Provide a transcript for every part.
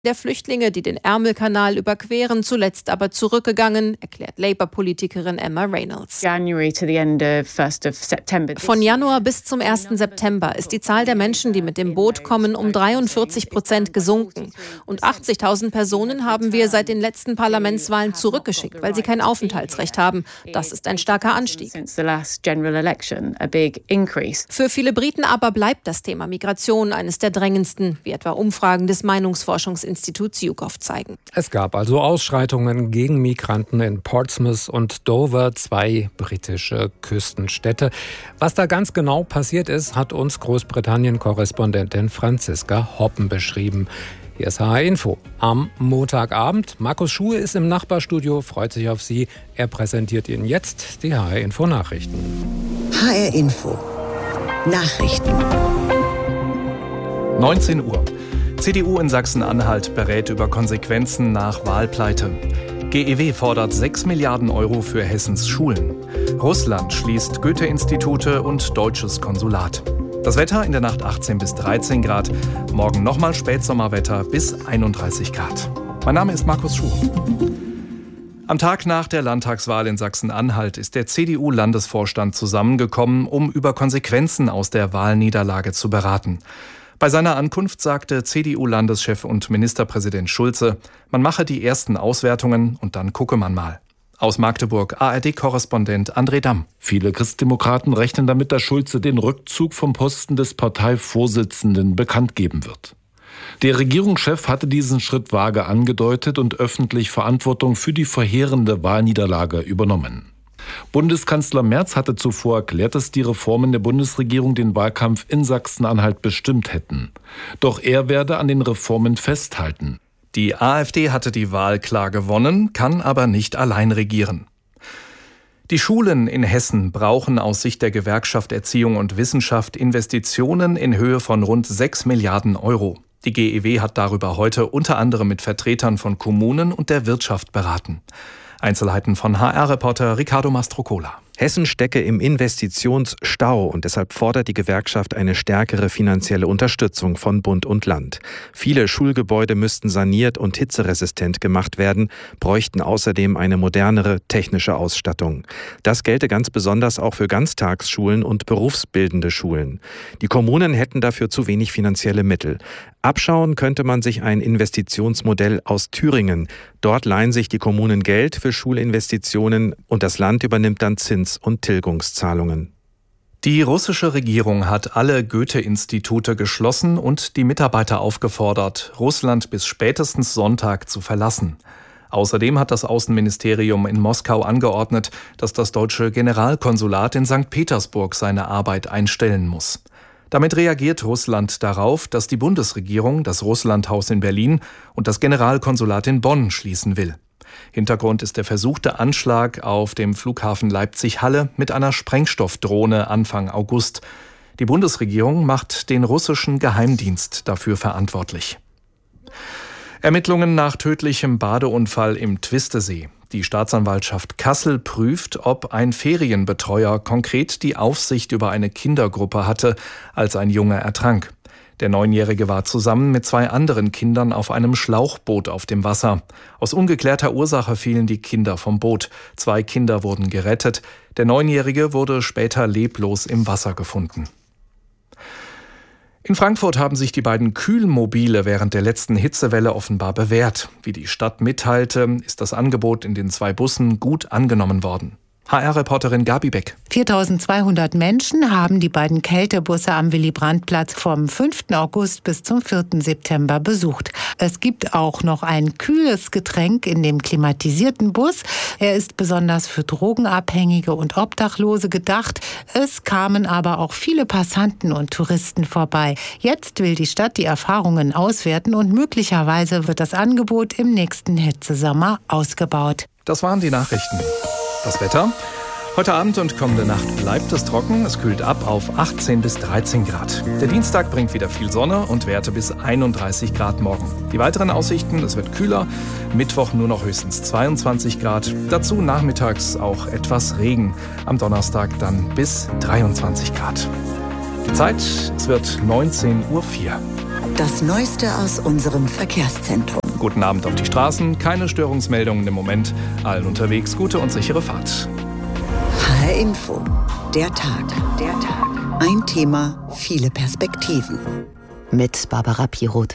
der Flüchtlinge, die den Ärmelkanal überqueren, zuletzt aber zurückgegangen, erklärt Labour-Politikerin Emma Reynolds. Von Januar bis zum 1. September ist die Zahl der Menschen, die mit dem Boot kommen, um 43% gesunken. Und 80.000 Personen haben wir seit den letzten Parlamentswahlen zurückgeschickt, weil sie kein Aufenthaltsrecht haben. Das ist ein starker Anstieg. Für viele Briten aber bleibt das Thema Migration eines der drängendsten, wie etwa Umfragen des Meinungsforschungsinstituts YouGov zeigen. Es gab also Ausschreitungen gegen Migranten in Portsmouth und Dover, 2 britische Küstenstädte. Was da ganz genau passiert ist, hat uns Großbritannien-Korrespondentin Franziska Hoppen beschrieben. Hier ist HR Info am Montagabend. Markus Schuhe ist im Nachbarstudio, freut sich auf Sie. Er präsentiert Ihnen jetzt die HR Info Nachrichten. HR Info Nachrichten. 19 Uhr. CDU in Sachsen-Anhalt berät über Konsequenzen nach Wahlpleite. GEW fordert 6 Milliarden Euro für Hessens Schulen. Russland schließt Goethe-Institute und deutsches Konsulat. Das Wetter in der Nacht 18 bis 13 Grad. Morgen nochmal Spätsommerwetter bis 31 Grad. Mein Name ist Markus Schuh. Am Tag nach der Landtagswahl in Sachsen-Anhalt ist der CDU-Landesvorstand zusammengekommen, um über Konsequenzen aus der Wahlniederlage zu beraten. Bei seiner Ankunft sagte CDU-Landeschef und Ministerpräsident Schulze, man mache die ersten Auswertungen und dann gucke man mal. Aus Magdeburg ARD-Korrespondent André Damm. Viele Christdemokraten rechnen damit, dass Schulze den Rückzug vom Posten des Parteivorsitzenden bekannt geben wird. Der Regierungschef hatte diesen Schritt vage angedeutet und öffentlich Verantwortung für die verheerende Wahlniederlage übernommen. Bundeskanzler Merz hatte zuvor erklärt, dass die Reformen der Bundesregierung den Wahlkampf in Sachsen-Anhalt bestimmt hätten. Doch er werde an den Reformen festhalten. Die AfD hatte die Wahl klar gewonnen, kann aber nicht allein regieren. Die Schulen in Hessen brauchen aus Sicht der Gewerkschaft Erziehung und Wissenschaft Investitionen in Höhe von rund 6 Milliarden Euro. Die GEW hat darüber heute unter anderem mit Vertretern von Kommunen und der Wirtschaft beraten. Einzelheiten von HR-Reporter Ricardo Mastrocola. Hessen stecke im Investitionsstau und deshalb fordert die Gewerkschaft eine stärkere finanzielle Unterstützung von Bund und Land. Viele Schulgebäude müssten saniert und hitzeresistent gemacht werden, bräuchten außerdem eine modernere technische Ausstattung. Das gelte ganz besonders auch für Ganztagsschulen und berufsbildende Schulen. Die Kommunen hätten dafür zu wenig finanzielle Mittel. Abschauen könnte man sich ein Investitionsmodell aus Thüringen. Dort leihen sich die Kommunen Geld für Schulinvestitionen und das Land übernimmt dann Zins- und Tilgungszahlungen. Die russische Regierung hat alle Goethe-Institute geschlossen und die Mitarbeiter aufgefordert, Russland bis spätestens Sonntag zu verlassen. Außerdem hat das Außenministerium in Moskau angeordnet, dass das deutsche Generalkonsulat in St. Petersburg seine Arbeit einstellen muss. Damit reagiert Russland darauf, dass die Bundesregierung das Russlandhaus in Berlin und das Generalkonsulat in Bonn schließen will. Hintergrund ist der versuchte Anschlag auf dem Flughafen Leipzig-Halle mit einer Sprengstoffdrohne Anfang August. Die Bundesregierung macht den russischen Geheimdienst dafür verantwortlich. Ermittlungen nach tödlichem Badeunfall im Twistesee. Die Staatsanwaltschaft Kassel prüft, ob ein Ferienbetreuer konkret die Aufsicht über eine Kindergruppe hatte, als ein Junge ertrank. Der 9-Jährige war zusammen mit 2 anderen Kindern auf einem Schlauchboot auf dem Wasser. Aus ungeklärter Ursache fielen die Kinder vom Boot. 2 Kinder wurden gerettet. Der 9-Jährige wurde später leblos im Wasser gefunden. In Frankfurt haben sich die beiden Kühlmobile während der letzten Hitzewelle offenbar bewährt. Wie die Stadt mitteilte, ist das Angebot in den 2 Bussen gut angenommen worden. HR-Reporterin Gabi Beck. 4.200 Menschen haben die beiden Kältebusse am Willy-Brandt-Platz vom 5. August bis zum 4. September besucht. Es gibt auch noch ein kühles Getränk in dem klimatisierten Bus. Er ist besonders für Drogenabhängige und Obdachlose gedacht. Es kamen aber auch viele Passanten und Touristen vorbei. Jetzt will die Stadt die Erfahrungen auswerten und möglicherweise wird das Angebot im nächsten Hitzesommer ausgebaut. Das waren die Nachrichten. Das Wetter. Heute Abend und kommende Nacht bleibt es trocken. Es kühlt ab auf 18 bis 13 Grad. Der Dienstag bringt wieder viel Sonne und Werte bis 31 Grad morgen. Die weiteren Aussichten, es wird kühler. Mittwoch nur noch höchstens 22 Grad. Dazu nachmittags auch etwas Regen. Am Donnerstag dann bis 23 Grad. Die Zeit, es wird 19:04 Uhr. das Neueste aus unserem Verkehrszentrum. Guten Abend auf die Straßen, keine Störungsmeldungen im Moment. Allen unterwegs gute und sichere Fahrt. HR Info, der Tag. Ein Thema, viele Perspektiven. Mit Barbara Piroth.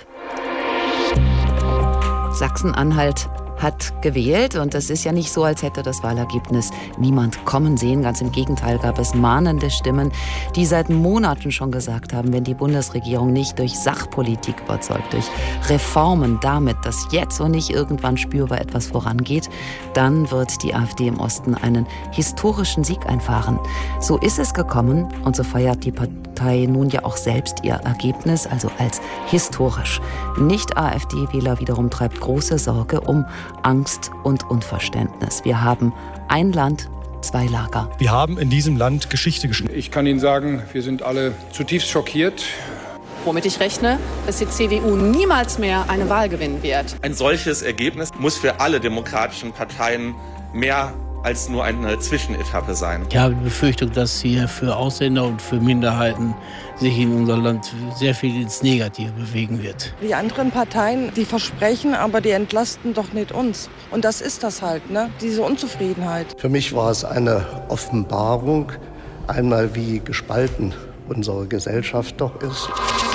Sachsen-Anhalt hat gewählt und es ist ja nicht so, als hätte das Wahlergebnis niemand kommen sehen. Ganz im Gegenteil gab es mahnende Stimmen, die seit Monaten schon gesagt haben, wenn die Bundesregierung nicht durch Sachpolitik überzeugt, durch Reformen damit, dass jetzt und nicht irgendwann spürbar etwas vorangeht, dann wird die AfD im Osten einen historischen Sieg einfahren. So ist es gekommen und so feiert die Partei nun ja auch selbst ihr Ergebnis, also als historisch. Nicht-AfD-Wähler wiederum treibt große Sorge um Angst und Unverständnis. Wir haben ein Land, zwei Lager. Wir haben in diesem Land Geschichte geschrieben. Ich kann Ihnen sagen, wir sind alle zutiefst schockiert. Womit ich rechne, dass die CDU niemals mehr eine Wahl gewinnen wird. Ein solches Ergebnis muss für alle demokratischen Parteien mehr als nur eine Zwischenetappe sein. Ich habe die Befürchtung, dass hier für Ausländer und für Minderheiten sich in unser Land sehr viel ins Negative bewegen wird. Die anderen Parteien, die versprechen, aber die entlasten doch nicht uns. Und das ist das halt, ne? Diese Unzufriedenheit. Für mich war es eine Offenbarung, einmal wie gespalten unsere Gesellschaft doch ist.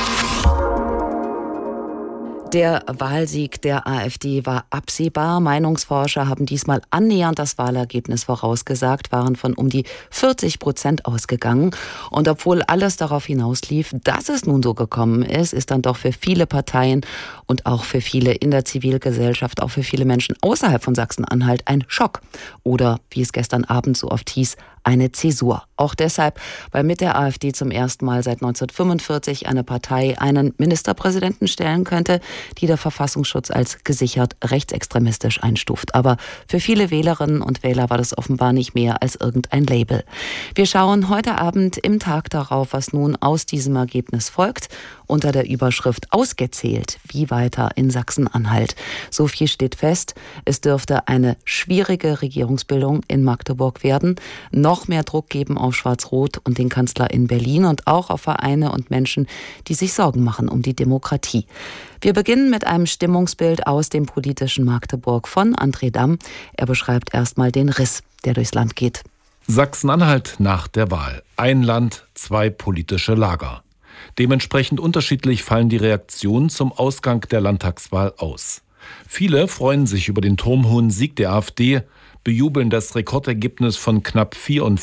Der Wahlsieg der AfD war absehbar. Meinungsforscher haben diesmal annähernd das Wahlergebnis vorausgesagt, waren von um die 40% ausgegangen. Und obwohl alles darauf hinauslief, dass es nun so gekommen ist, ist dann doch für viele Parteien und auch für viele in der Zivilgesellschaft, auch für viele Menschen außerhalb von Sachsen-Anhalt ein Schock. Oder, wie es gestern Abend so oft hieß, eine Zäsur. Auch deshalb, weil mit der AfD zum ersten Mal seit 1945 eine Partei einen Ministerpräsidenten stellen könnte, die der Verfassungsschutz als gesichert rechtsextremistisch einstuft. Aber für viele Wählerinnen und Wähler war das offenbar nicht mehr als irgendein Label. Wir schauen heute Abend im Tag darauf, was nun aus diesem Ergebnis folgt, unter der Überschrift ausgezählt, wie weiter in Sachsen-Anhalt. So viel steht fest, es dürfte eine schwierige Regierungsbildung in Magdeburg werden, noch mehr Druck geben auf Schwarz-Rot und den Kanzler in Berlin und auch auf Vereine und Menschen, die sich Sorgen machen um die Demokratie. Wir beginnen mit einem Stimmungsbild aus dem politischen Magdeburg von André Damm. Er beschreibt erstmal den Riss, der durchs Land geht. Sachsen-Anhalt nach der Wahl. Ein Land, zwei politische Lager. Dementsprechend unterschiedlich fallen die Reaktionen zum Ausgang der Landtagswahl aus. Viele freuen sich über den turmhohen Sieg der AfD, bejubeln das Rekordergebnis von knapp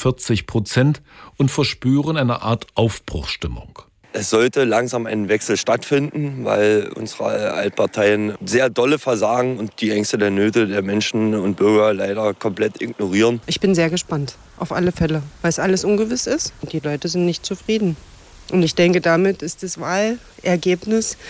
44% und verspüren eine Art Aufbruchsstimmung. Es sollte langsam ein Wechsel stattfinden, weil unsere Altparteien sehr dolle versagen und die Ängste der Nöte der Menschen und Bürger leider komplett ignorieren. Ich bin sehr gespannt, auf alle Fälle, weil es alles ungewiss ist und die Leute sind nicht zufrieden. Und ich denke, damit ist das Wahlergebnis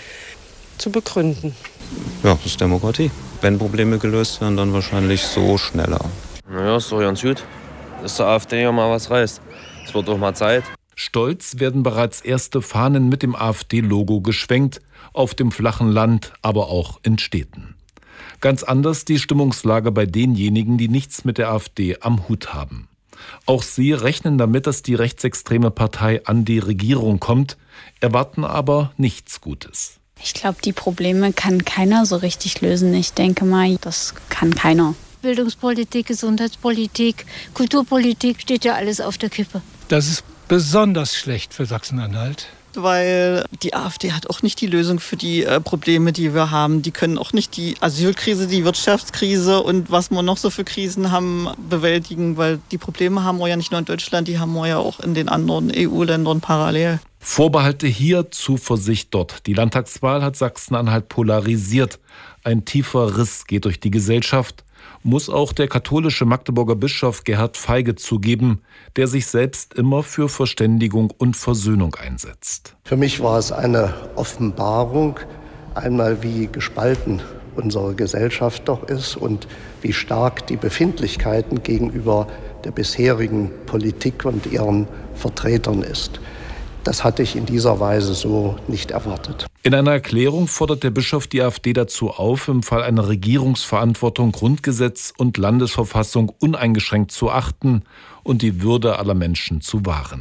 zu begründen. Ja, das ist Demokratie. Wenn Probleme gelöst werden, dann wahrscheinlich so schneller. Naja, ist doch ganz gut, dass der AfD ja mal was reißt. Es wird doch mal Zeit. Stolz werden bereits erste Fahnen mit dem AfD-Logo geschwenkt, auf dem flachen Land, aber auch in Städten. Ganz anders die Stimmungslage bei denjenigen, die nichts mit der AfD am Hut haben. Auch sie rechnen damit, dass die rechtsextreme Partei an die Regierung kommt, erwarten aber nichts Gutes. Ich glaube, die Probleme kann keiner so richtig lösen. Ich denke mal, das kann keiner. Bildungspolitik, Gesundheitspolitik, Kulturpolitik, steht ja alles auf der Kippe. Das ist besonders schlecht für Sachsen-Anhalt. Weil die AfD hat auch nicht die Lösung für die Probleme, die wir haben. Die können auch nicht die Asylkrise, die Wirtschaftskrise und was wir noch so für Krisen haben, bewältigen. Weil die Probleme haben wir ja nicht nur in Deutschland, die haben wir ja auch in den anderen EU-Ländern parallel. Vorbehalte hier, Zuversicht dort. Die Landtagswahl hat Sachsen-Anhalt polarisiert. Ein tiefer Riss geht durch die Gesellschaft. Muss auch der katholische Magdeburger Bischof Gerhard Feige zugeben, der sich selbst immer für Verständigung und Versöhnung einsetzt. Für mich war es eine Offenbarung, einmal wie gespalten unsere Gesellschaft doch ist und wie stark die Befindlichkeiten gegenüber der bisherigen Politik und ihren Vertretern ist. Das hatte ich in dieser Weise so nicht erwartet. In einer Erklärung fordert der Bischof die AfD dazu auf, im Fall einer Regierungsverantwortung Grundgesetz und Landesverfassung uneingeschränkt zu achten und die Würde aller Menschen zu wahren.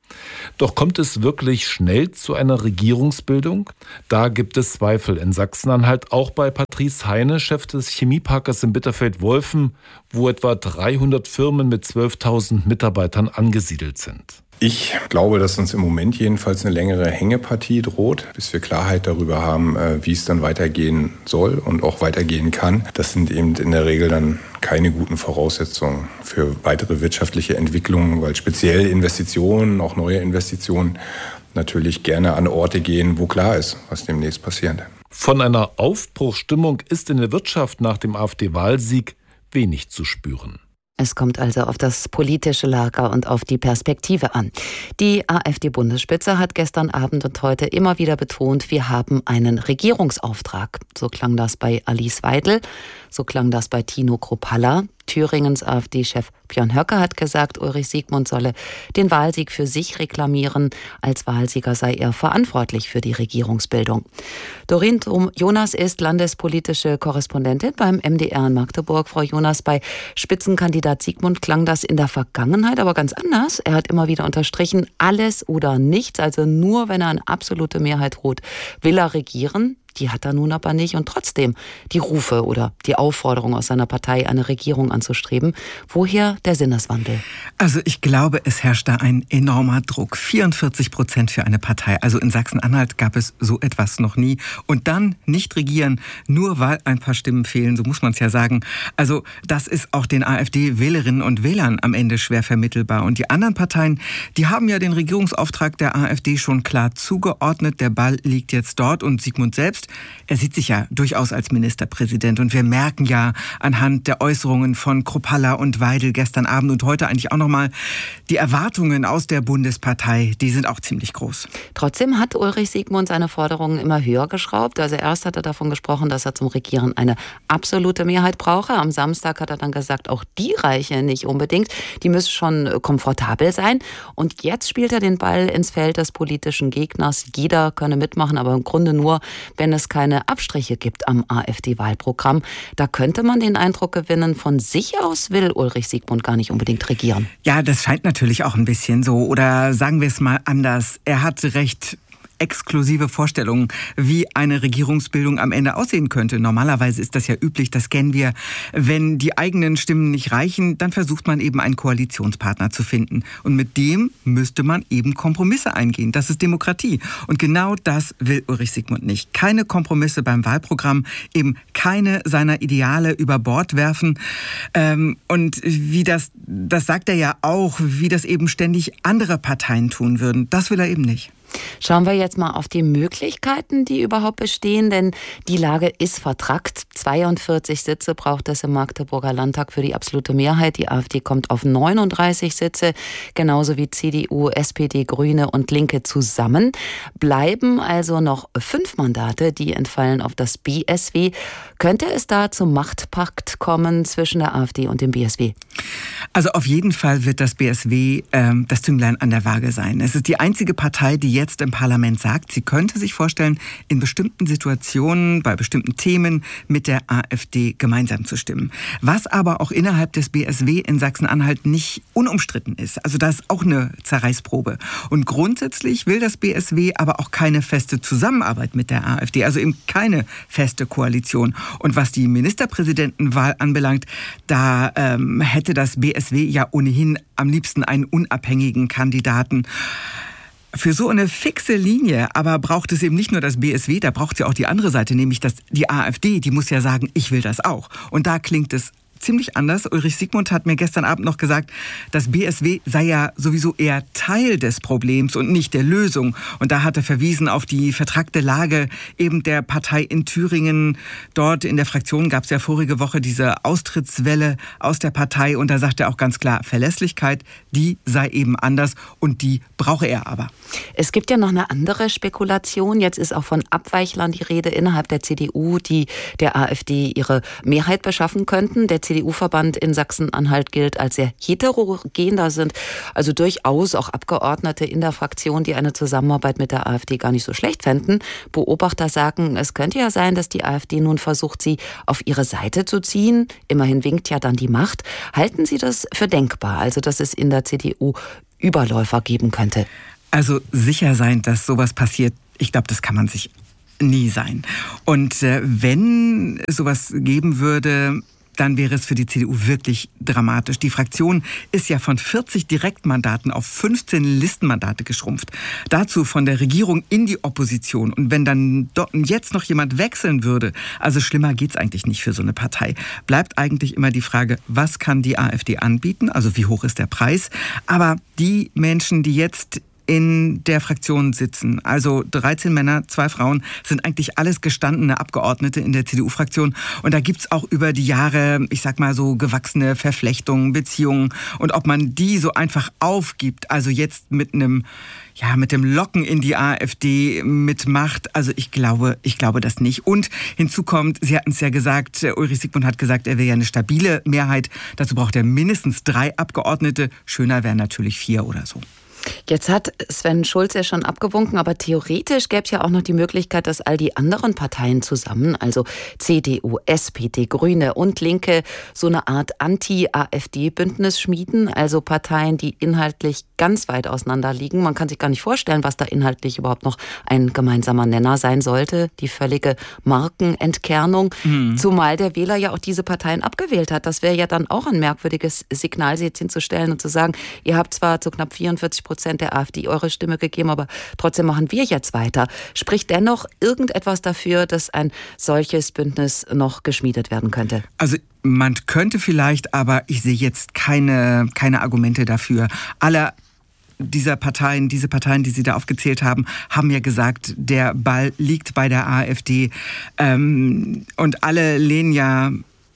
Doch kommt es wirklich schnell zu einer Regierungsbildung? Da gibt es Zweifel in Sachsen-Anhalt, auch bei Patrice Heine, Chef des Chemieparkes in Bitterfeld-Wolfen, wo etwa 300 Firmen mit 12.000 Mitarbeitern angesiedelt sind. Ich glaube, dass uns im Moment jedenfalls eine längere Hängepartie droht, bis wir Klarheit darüber haben, wie es dann weitergehen soll und auch weitergehen kann. Das sind eben in der Regel dann keine guten Voraussetzungen für weitere wirtschaftliche Entwicklungen, weil speziell Investitionen, auch neue Investitionen, natürlich gerne an Orte gehen, wo klar ist, was demnächst passiert. Von einer Aufbruchsstimmung ist in der Wirtschaft nach dem AfD-Wahlsieg wenig zu spüren. Es kommt also auf das politische Lager und auf die Perspektive an. Die AfD-Bundesspitze hat gestern Abend und heute immer wieder betont, wir haben einen Regierungsauftrag. So klang das bei Alice Weidel, so klang das bei Tino Kruppalla. Thüringens AfD-Chef Björn Höcke hat gesagt, Ulrich Siegmund solle den Wahlsieg für sich reklamieren. Als Wahlsieger sei er verantwortlich für die Regierungsbildung. Doreen Jonas ist landespolitische Korrespondentin beim MDR in Magdeburg. Frau Jonas, bei Spitzenkandidat Siegmund klang das in der Vergangenheit aber ganz anders. Er hat immer wieder unterstrichen, alles oder nichts, also nur wenn er eine absolute Mehrheit holt, will er regieren. Die hat er nun aber nicht und trotzdem die Rufe oder die Aufforderung aus seiner Partei, eine Regierung anzustreben. Woher der Sinneswandel? Also ich glaube, es herrscht da ein enormer Druck. 44% für eine Partei. Also in Sachsen-Anhalt gab es so etwas noch nie. Und dann nicht regieren, nur weil ein paar Stimmen fehlen, so muss man es ja sagen. Also das ist auch den AfD-Wählerinnen und Wählern am Ende schwer vermittelbar. Und die anderen Parteien, die haben ja den Regierungsauftrag der AfD schon klar zugeordnet. Der Ball liegt jetzt dort und Siegmund selbst, er sieht sich ja durchaus als Ministerpräsident. Und wir merken ja anhand der Äußerungen von Kruppalla und Weidel gestern Abend und heute eigentlich auch nochmal, die Erwartungen aus der Bundespartei, die sind auch ziemlich groß. Trotzdem hat Ulrich Siegmund seine Forderungen immer höher geschraubt. Also erst hat er davon gesprochen, dass er zum Regieren eine absolute Mehrheit brauche. Am Samstag hat er dann gesagt, auch die reiche nicht unbedingt. Die müsse schon komfortabel sein. Und jetzt spielt er den Ball ins Feld des politischen Gegners. Jeder könne mitmachen, aber im Grunde nur, wenn es keine Abstriche gibt am AfD-Wahlprogramm. Da könnte man den Eindruck gewinnen, von sich aus will Ulrich Siegmund gar nicht unbedingt regieren. Ja, das scheint natürlich auch ein bisschen so. Oder sagen wir es mal anders. Er hat recht exklusive Vorstellungen, wie eine Regierungsbildung am Ende aussehen könnte. Normalerweise ist das ja üblich, das kennen wir. Wenn die eigenen Stimmen nicht reichen, dann versucht man eben einen Koalitionspartner zu finden. Und mit dem müsste man eben Kompromisse eingehen. Das ist Demokratie. Und genau das will Ulrich Siegmund nicht. Keine Kompromisse beim Wahlprogramm, eben keine seiner Ideale über Bord werfen. Und wie das sagt er ja auch, wie das eben ständig andere Parteien tun würden. Das will er eben nicht. Schauen wir jetzt mal auf die Möglichkeiten, die überhaupt bestehen, denn die Lage ist vertrackt. 42 Sitze braucht es im Magdeburger Landtag für die absolute Mehrheit. Die AfD kommt auf 39 Sitze, genauso wie CDU, SPD, Grüne und Linke zusammen. Bleiben also noch 5 Mandate, die entfallen auf das BSW. Könnte es da zum Machtpakt kommen zwischen der AfD und dem BSW? Also auf jeden Fall wird das BSW das Zünglein an der Waage sein. Es ist die einzige Partei, die jetzt im Parlament sagt, sie könnte sich vorstellen, in bestimmten Situationen, bei bestimmten Themen mit der AfD gemeinsam zu stimmen. Was aber auch innerhalb des BSW in Sachsen-Anhalt nicht unumstritten ist. Also das ist auch eine Zerreißprobe. Und grundsätzlich will das BSW aber auch keine feste Zusammenarbeit mit der AfD, also eben keine feste Koalition. Und was die Ministerpräsidentenwahl anbelangt, da hätte das BSW ja ohnehin am liebsten einen unabhängigen Kandidaten. Für so eine fixe Linie aber braucht es eben nicht nur das BSW, da braucht es ja auch die andere Seite, nämlich die AfD, die muss ja sagen, ich will das auch. Und da klingt es ziemlich anders. Ulrich Siegmund hat mir gestern Abend noch gesagt, das BSW sei ja sowieso eher Teil des Problems und nicht der Lösung. Und da hat er verwiesen auf die vertrackte Lage eben der Partei in Thüringen. Dort in der Fraktion gab es ja vorige Woche diese Austrittswelle aus der Partei. Und da sagt er auch ganz klar, Verlässlichkeit, die sei eben anders und die brauche er aber. Es gibt ja noch eine andere Spekulation. Jetzt ist auch von Abweichlern die Rede innerhalb der CDU, die der AfD ihre Mehrheit beschaffen könnten. Der CDU-Verband in Sachsen-Anhalt gilt als sehr heterogen. Da sind also durchaus auch Abgeordnete in der Fraktion, die eine Zusammenarbeit mit der AfD gar nicht so schlecht fänden. Beobachter sagen, es könnte ja sein, dass die AfD nun versucht, sie auf ihre Seite zu ziehen. Immerhin winkt ja dann die Macht. Halten Sie das für denkbar? Also, dass es in der CDU Überläufer geben könnte? Also sicher sein, dass sowas passiert, ich glaube, das kann man sich nie sein. Und wenn sowas geben würde, dann wäre es für die CDU wirklich dramatisch. Die Fraktion ist ja von 40 Direktmandaten auf 15 Listenmandate geschrumpft. Dazu von der Regierung in die Opposition. Und wenn dann jetzt noch jemand wechseln würde, also schlimmer geht's eigentlich nicht für so eine Partei, bleibt eigentlich immer die Frage, was kann die AfD anbieten? Also wie hoch ist der Preis? Aber die Menschen, die jetzt in der Fraktion sitzen. Also 13 Männer, 2 Frauen, sind eigentlich alles gestandene Abgeordnete in der CDU-Fraktion. Und da gibt's auch über die Jahre, ich sag mal so, gewachsene Verflechtungen, Beziehungen. Und ob man die so einfach aufgibt, also jetzt mit dem Locken in die AfD mitmacht, also ich glaube das nicht. Und hinzu kommt, Sie hatten es ja gesagt, Ulrich Siegmund hat gesagt, er will ja eine stabile Mehrheit. Dazu braucht er mindestens 3 Abgeordnete. Schöner wären natürlich 4 oder so. Jetzt hat Sven Schulz ja schon abgewunken, aber theoretisch gäbe es ja auch noch die Möglichkeit, dass all die anderen Parteien zusammen, also CDU, SPD, Grüne und Linke, so eine Art Anti-AfD-Bündnis schmieden, also Parteien, die inhaltlich ganz weit auseinander liegen. Man kann sich gar nicht vorstellen, was da inhaltlich überhaupt noch ein gemeinsamer Nenner sein sollte, die völlige Markenentkernung, zumal der Wähler ja auch diese Parteien abgewählt hat. Das wäre ja dann auch ein merkwürdiges Signal, sie jetzt hinzustellen und zu sagen, ihr habt zwar zu knapp 44% der AfD eure Stimme gegeben, aber trotzdem machen wir jetzt weiter. Spricht dennoch irgendetwas dafür, dass ein solches Bündnis noch geschmiedet werden könnte? Also man könnte vielleicht, aber ich sehe jetzt keine Argumente dafür. Diese Parteien, die Sie da aufgezählt haben, haben ja gesagt, der Ball liegt bei der AfD. Und alle lehnen ja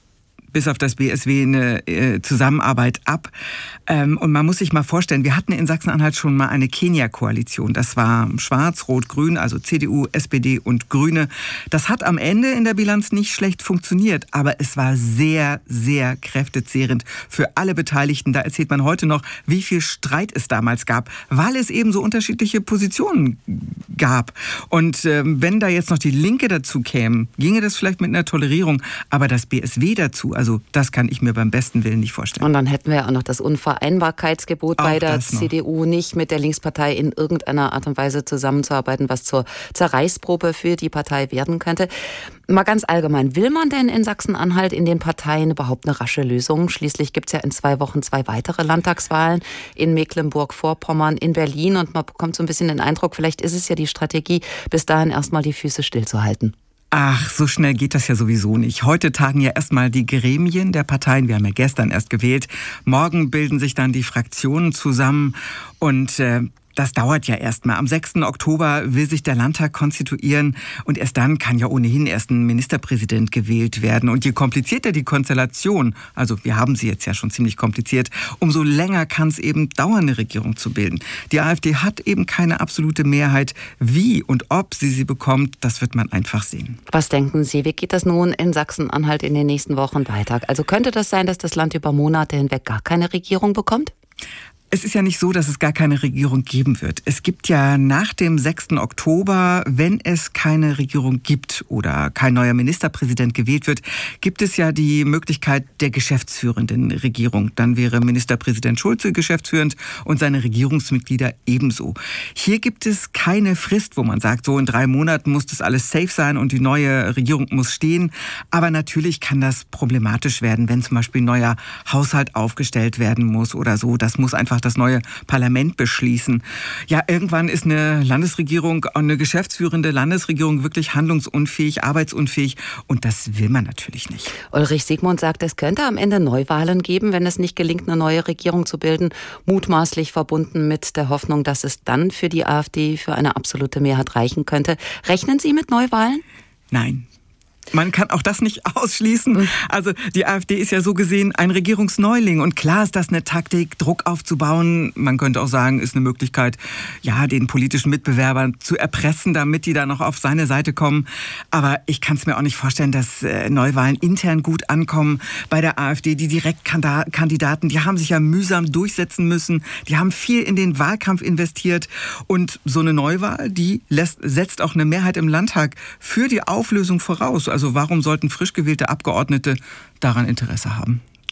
bis auf das BSW eine Zusammenarbeit ab. Und man muss sich mal vorstellen, wir hatten in Sachsen-Anhalt schon mal eine Kenia-Koalition. Das war Schwarz, Rot, Grün, also CDU, SPD und Grüne. Das hat am Ende in der Bilanz nicht schlecht funktioniert, aber es war sehr, sehr kräftezehrend für alle Beteiligten. Da erzählt man heute noch, wie viel Streit es damals gab, weil es eben so unterschiedliche Positionen gab. Und wenn da jetzt noch die Linke dazu käme, ginge das vielleicht mit einer Tolerierung, aber das BSW dazu, also das kann ich mir beim besten Willen nicht vorstellen. Und dann hätten wir ja auch noch das Unvereinbarkeitsgebot bei der CDU, nicht mit der Linkspartei in irgendeiner Art und Weise zusammenzuarbeiten, was zur Zerreißprobe für die Partei werden könnte. Mal ganz allgemein, will man denn in Sachsen-Anhalt in den Parteien überhaupt eine rasche Lösung? Schließlich gibt es ja in 2 Wochen 2 weitere Landtagswahlen in Mecklenburg-Vorpommern, in Berlin und man bekommt so ein bisschen den Eindruck, vielleicht ist es ja die Strategie, bis dahin erstmal die Füße stillzuhalten. Ach, so schnell geht das ja sowieso nicht. Heute tagen ja erstmal die Gremien der Parteien. Wir haben ja gestern erst gewählt. Morgen bilden sich dann die Fraktionen zusammen und das dauert ja erstmal. Am 6. Oktober will sich der Landtag konstituieren und erst dann kann ja ohnehin erst ein Ministerpräsident gewählt werden. Und je komplizierter die Konstellation, also wir haben sie jetzt ja schon ziemlich kompliziert, umso länger kann es eben dauern, eine Regierung zu bilden. Die AfD hat eben keine absolute Mehrheit. Wie und ob sie bekommt, das wird man einfach sehen. Was denken Sie, wie geht das nun in Sachsen-Anhalt in den nächsten Wochen weiter? Also könnte das sein, dass das Land über Monate hinweg gar keine Regierung bekommt? Es ist ja nicht so, dass es gar keine Regierung geben wird. Es gibt ja nach dem 6. Oktober, wenn es keine Regierung gibt oder kein neuer Ministerpräsident gewählt wird, gibt es ja die Möglichkeit der geschäftsführenden Regierung. Dann wäre Ministerpräsident Schulze geschäftsführend und seine Regierungsmitglieder ebenso. Hier gibt es keine Frist, wo man sagt, so in 3 Monaten muss das alles safe sein und die neue Regierung muss stehen. Aber natürlich kann das problematisch werden, wenn zum Beispiel ein neuer Haushalt aufgestellt werden muss oder so. Das muss einfach das neue Parlament beschließen. Ja, irgendwann ist eine Landesregierung, eine geschäftsführende Landesregierung wirklich handlungsunfähig, arbeitsunfähig und das will man natürlich nicht. Ulrich Siegmund sagt, es könnte am Ende Neuwahlen geben, wenn es nicht gelingt, eine neue Regierung zu bilden, mutmaßlich verbunden mit der Hoffnung, dass es dann für die AfD für eine absolute Mehrheit reichen könnte. Rechnen Sie mit Neuwahlen? Nein. Man kann auch das nicht ausschließen. Also die AfD ist ja so gesehen ein Regierungsneuling. Und klar ist das eine Taktik, Druck aufzubauen. Man könnte auch sagen, ist eine Möglichkeit, ja, den politischen Mitbewerbern zu erpressen, damit die da noch auf seine Seite kommen. Aber ich kann es mir auch nicht vorstellen, dass Neuwahlen intern gut ankommen bei der AfD. Die Direktkandidaten, die haben sich ja mühsam durchsetzen müssen. Die haben viel in den Wahlkampf investiert. Und so eine Neuwahl, die setzt auch eine Mehrheit im Landtag für die Auflösung voraus. Also warum sollten frisch gewählte Abgeordnete daran Interesse haben?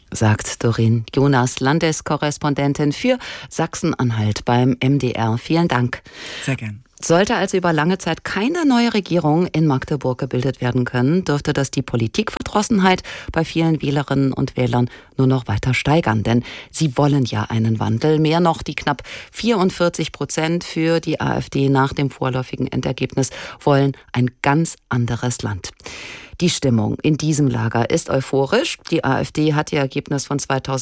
sagt Doreen Jonas, Landeskorrespondentin für Sachsen-Anhalt beim MDR. Vielen Dank. Sehr gern. Sollte also über lange Zeit keine neue Regierung in Magdeburg gebildet werden können, dürfte das die Politikverdrossenheit bei vielen Wählerinnen und Wählern nur noch weiter steigern. Denn sie wollen ja einen Wandel. Mehr noch, die knapp 44% für die AfD nach dem vorläufigen Endergebnis wollen ein ganz anderes Land. Die Stimmung in diesem Lager ist euphorisch. Die AfD hat ihr Ergebnis von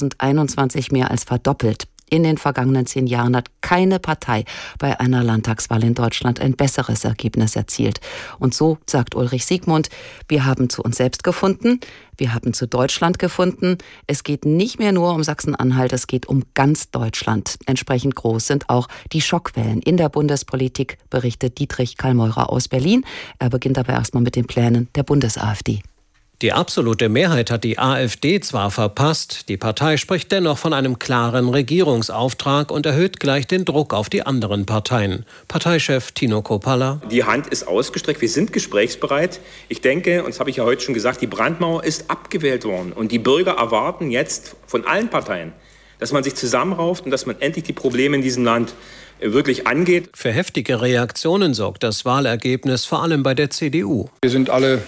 2021 mehr als verdoppelt. In den vergangenen 10 Jahren hat keine Partei bei einer Landtagswahl in Deutschland ein besseres Ergebnis erzielt. Und so sagt Ulrich Siegmund, wir haben zu uns selbst gefunden, wir haben zu Deutschland gefunden. Es geht nicht mehr nur um Sachsen-Anhalt, es geht um ganz Deutschland. Entsprechend groß sind auch die Schockwellen in der Bundespolitik, berichtet Dietrich Kallmeurer aus Berlin. Er beginnt aber erstmal mit den Plänen der Bundes-AfD. Die absolute Mehrheit hat die AfD zwar verpasst, die Partei spricht dennoch von einem klaren Regierungsauftrag und erhöht gleich den Druck auf die anderen Parteien. Parteichef Tino Kropalla. Die Hand ist ausgestreckt, wir sind gesprächsbereit. Ich denke, und das habe ich ja heute schon gesagt, die Brandmauer ist abgewählt worden. Und die Bürger erwarten jetzt von allen Parteien, dass man sich zusammenrauft und dass man endlich die Probleme in diesem Land wirklich angeht. Für heftige Reaktionen sorgt das Wahlergebnis vor allem bei der CDU. Wir sind alle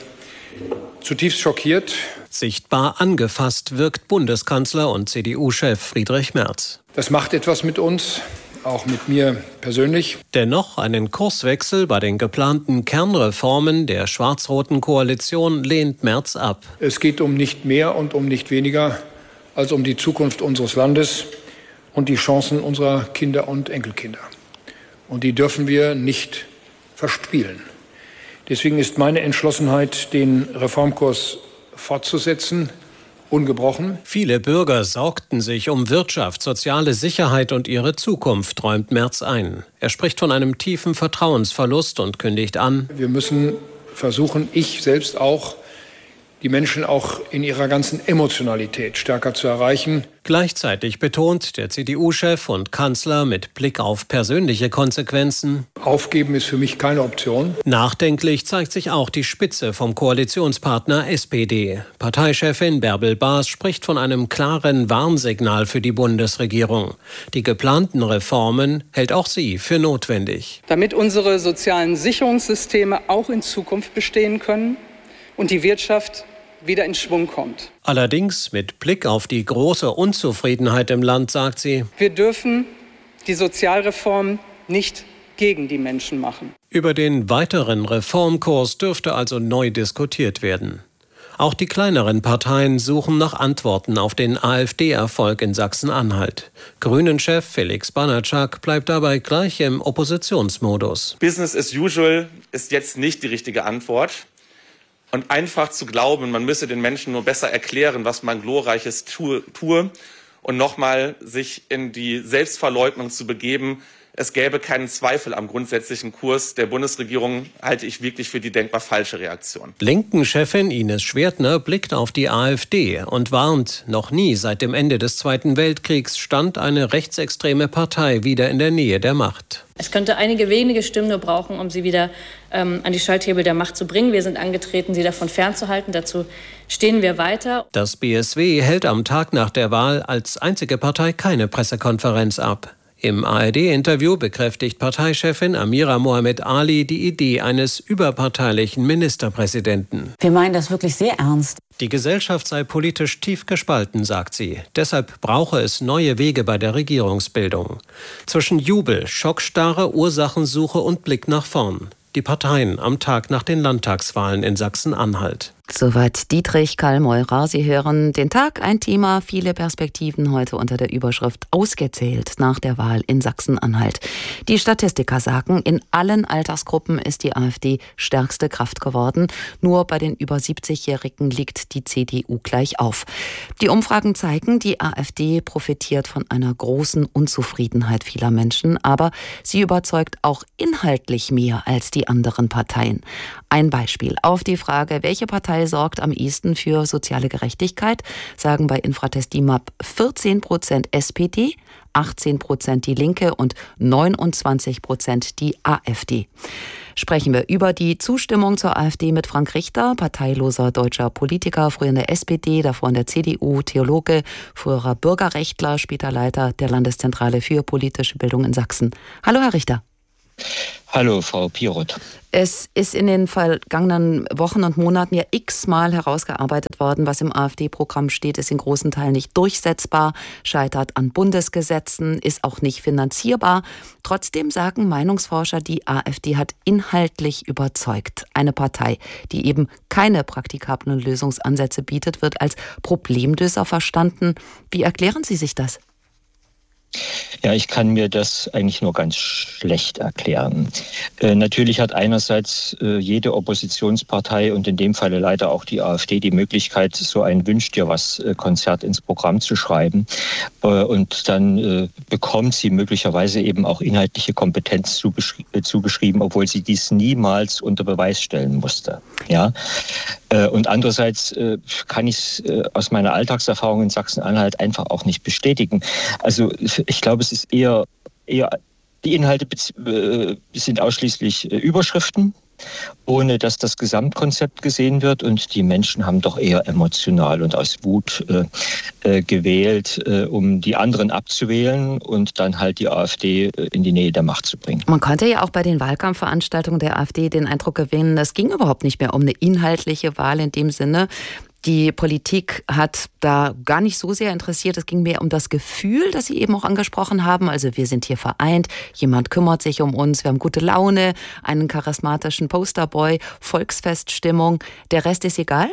zutiefst schockiert. Sichtbar angefasst wirkt Bundeskanzler und CDU-Chef Friedrich Merz. Das macht etwas mit uns, auch mit mir persönlich. Dennoch einen Kurswechsel bei den geplanten Kernreformen der schwarz-roten Koalition lehnt Merz ab. Es geht um nicht mehr und um nicht weniger als um die Zukunft unseres Landes und die Chancen unserer Kinder und Enkelkinder. Und die dürfen wir nicht verspielen. Deswegen ist meine Entschlossenheit, den Reformkurs fortzusetzen, ungebrochen. Viele Bürger sorgten sich um Wirtschaft, soziale Sicherheit und ihre Zukunft, räumt Merz ein. Er spricht von einem tiefen Vertrauensverlust und kündigt an: Wir müssen versuchen, ich selbst auch, die Menschen auch in ihrer ganzen Emotionalität stärker zu erreichen. Gleichzeitig betont der CDU-Chef und Kanzler mit Blick auf persönliche Konsequenzen: Aufgeben ist für mich keine Option. Nachdenklich zeigt sich auch die Spitze vom Koalitionspartner SPD. Parteichefin Bärbel Baas spricht von einem klaren Warnsignal für die Bundesregierung. Die geplanten Reformen hält auch sie für notwendig. Damit unsere sozialen Sicherungssysteme auch in Zukunft bestehen können und die Wirtschaft wieder in Schwung kommt. Allerdings mit Blick auf die große Unzufriedenheit im Land sagt sie: Wir dürfen die Sozialreform nicht gegen die Menschen machen. Über den weiteren Reformkurs dürfte also neu diskutiert werden. Auch die kleineren Parteien suchen nach Antworten auf den AfD-Erfolg in Sachsen-Anhalt. Grünen-Chef Felix Banatschak bleibt dabei gleich im Oppositionsmodus. Business as usual ist jetzt nicht die richtige Antwort. Und einfach zu glauben, man müsse den Menschen nur besser erklären, was man Glorreiches tue und nochmal sich in die Selbstverleugnung zu begeben, es gäbe keinen Zweifel am grundsätzlichen Kurs der Bundesregierung, halte ich wirklich für die denkbar falsche Reaktion. Linken-Chefin Ines Schwertner blickt auf die AfD und warnt: Noch nie seit dem Ende des Zweiten Weltkriegs stand eine rechtsextreme Partei wieder in der Nähe der Macht. Es könnte einige wenige Stimmen nur brauchen, um sie wieder an die Schalthebel der Macht zu bringen. Wir sind angetreten, sie davon fernzuhalten. Dazu stehen wir weiter. Das BSW hält am Tag nach der Wahl als einzige Partei keine Pressekonferenz ab. Im ARD-Interview bekräftigt Parteichefin Amira Mohamed Ali die Idee eines überparteilichen Ministerpräsidenten. Wir meinen das wirklich sehr ernst. Die Gesellschaft sei politisch tief gespalten, sagt sie. Deshalb brauche es neue Wege bei der Regierungsbildung. Zwischen Jubel, Schockstarre, Ursachensuche und Blick nach vorn. Die Parteien am Tag nach den Landtagswahlen in Sachsen-Anhalt. Soweit Dietrich Kallmeurer. Sie hören den Tag, ein Thema, viele Perspektiven, heute unter der Überschrift Ausgezählt nach der Wahl in Sachsen-Anhalt. Die Statistiker sagen, in allen Altersgruppen ist die AfD stärkste Kraft geworden. Nur bei den über 70-Jährigen liegt die CDU gleich auf. Die Umfragen zeigen, die AfD profitiert von einer großen Unzufriedenheit vieler Menschen, aber sie überzeugt auch inhaltlich mehr als die anderen Parteien. Ein Beispiel: Auf die Frage, welche Partei Partei sorgt am ehesten für soziale Gerechtigkeit, sagen bei Infratest DIMAP 14% SPD, 18% die Linke und 29% die AfD. Sprechen wir über die Zustimmung zur AfD mit Frank Richter, parteiloser deutscher Politiker, früher in der SPD, davor in der CDU, Theologe, früherer Bürgerrechtler, später Leiter der Landeszentrale für politische Bildung in Sachsen. Hallo, Herr Richter. Hallo, Frau Piroth. Es ist in den vergangenen Wochen und Monaten ja x-mal herausgearbeitet worden, was im AfD-Programm steht, ist in großen Teilen nicht durchsetzbar, scheitert an Bundesgesetzen, ist auch nicht finanzierbar. Trotzdem sagen Meinungsforscher, die AfD hat inhaltlich überzeugt. Eine Partei, die eben keine praktikablen Lösungsansätze bietet, wird als Problemlöser verstanden. Wie erklären Sie sich das? Ja, ich kann mir das eigentlich nur ganz schlecht erklären. Natürlich hat einerseits jede Oppositionspartei und in dem Falle leider auch die AfD die Möglichkeit, so ein Wünsch-dir-was-Konzert ins Programm zu schreiben. Und dann bekommt sie möglicherweise eben auch inhaltliche Kompetenz zugeschrieben, obwohl sie dies niemals unter Beweis stellen musste. Ja? Und andererseits kann ich es aus meiner Alltagserfahrung in Sachsen-Anhalt einfach auch nicht bestätigen. Also ich glaube, es ist eher die Inhalte sind ausschließlich Überschriften, ohne dass das Gesamtkonzept gesehen wird. Und die Menschen haben doch eher emotional und aus Wut gewählt, um die anderen abzuwählen und dann halt die AfD in die Nähe der Macht zu bringen. Man konnte ja auch bei den Wahlkampfveranstaltungen der AfD den Eindruck gewinnen, es ging überhaupt nicht mehr um eine inhaltliche Wahl in dem Sinne. Die Politik hat da gar nicht so sehr interessiert. Es ging mehr um das Gefühl, das Sie eben auch angesprochen haben. Also wir sind hier vereint, jemand kümmert sich um uns, wir haben gute Laune, einen charismatischen Posterboy, Volksfeststimmung. Der Rest ist egal?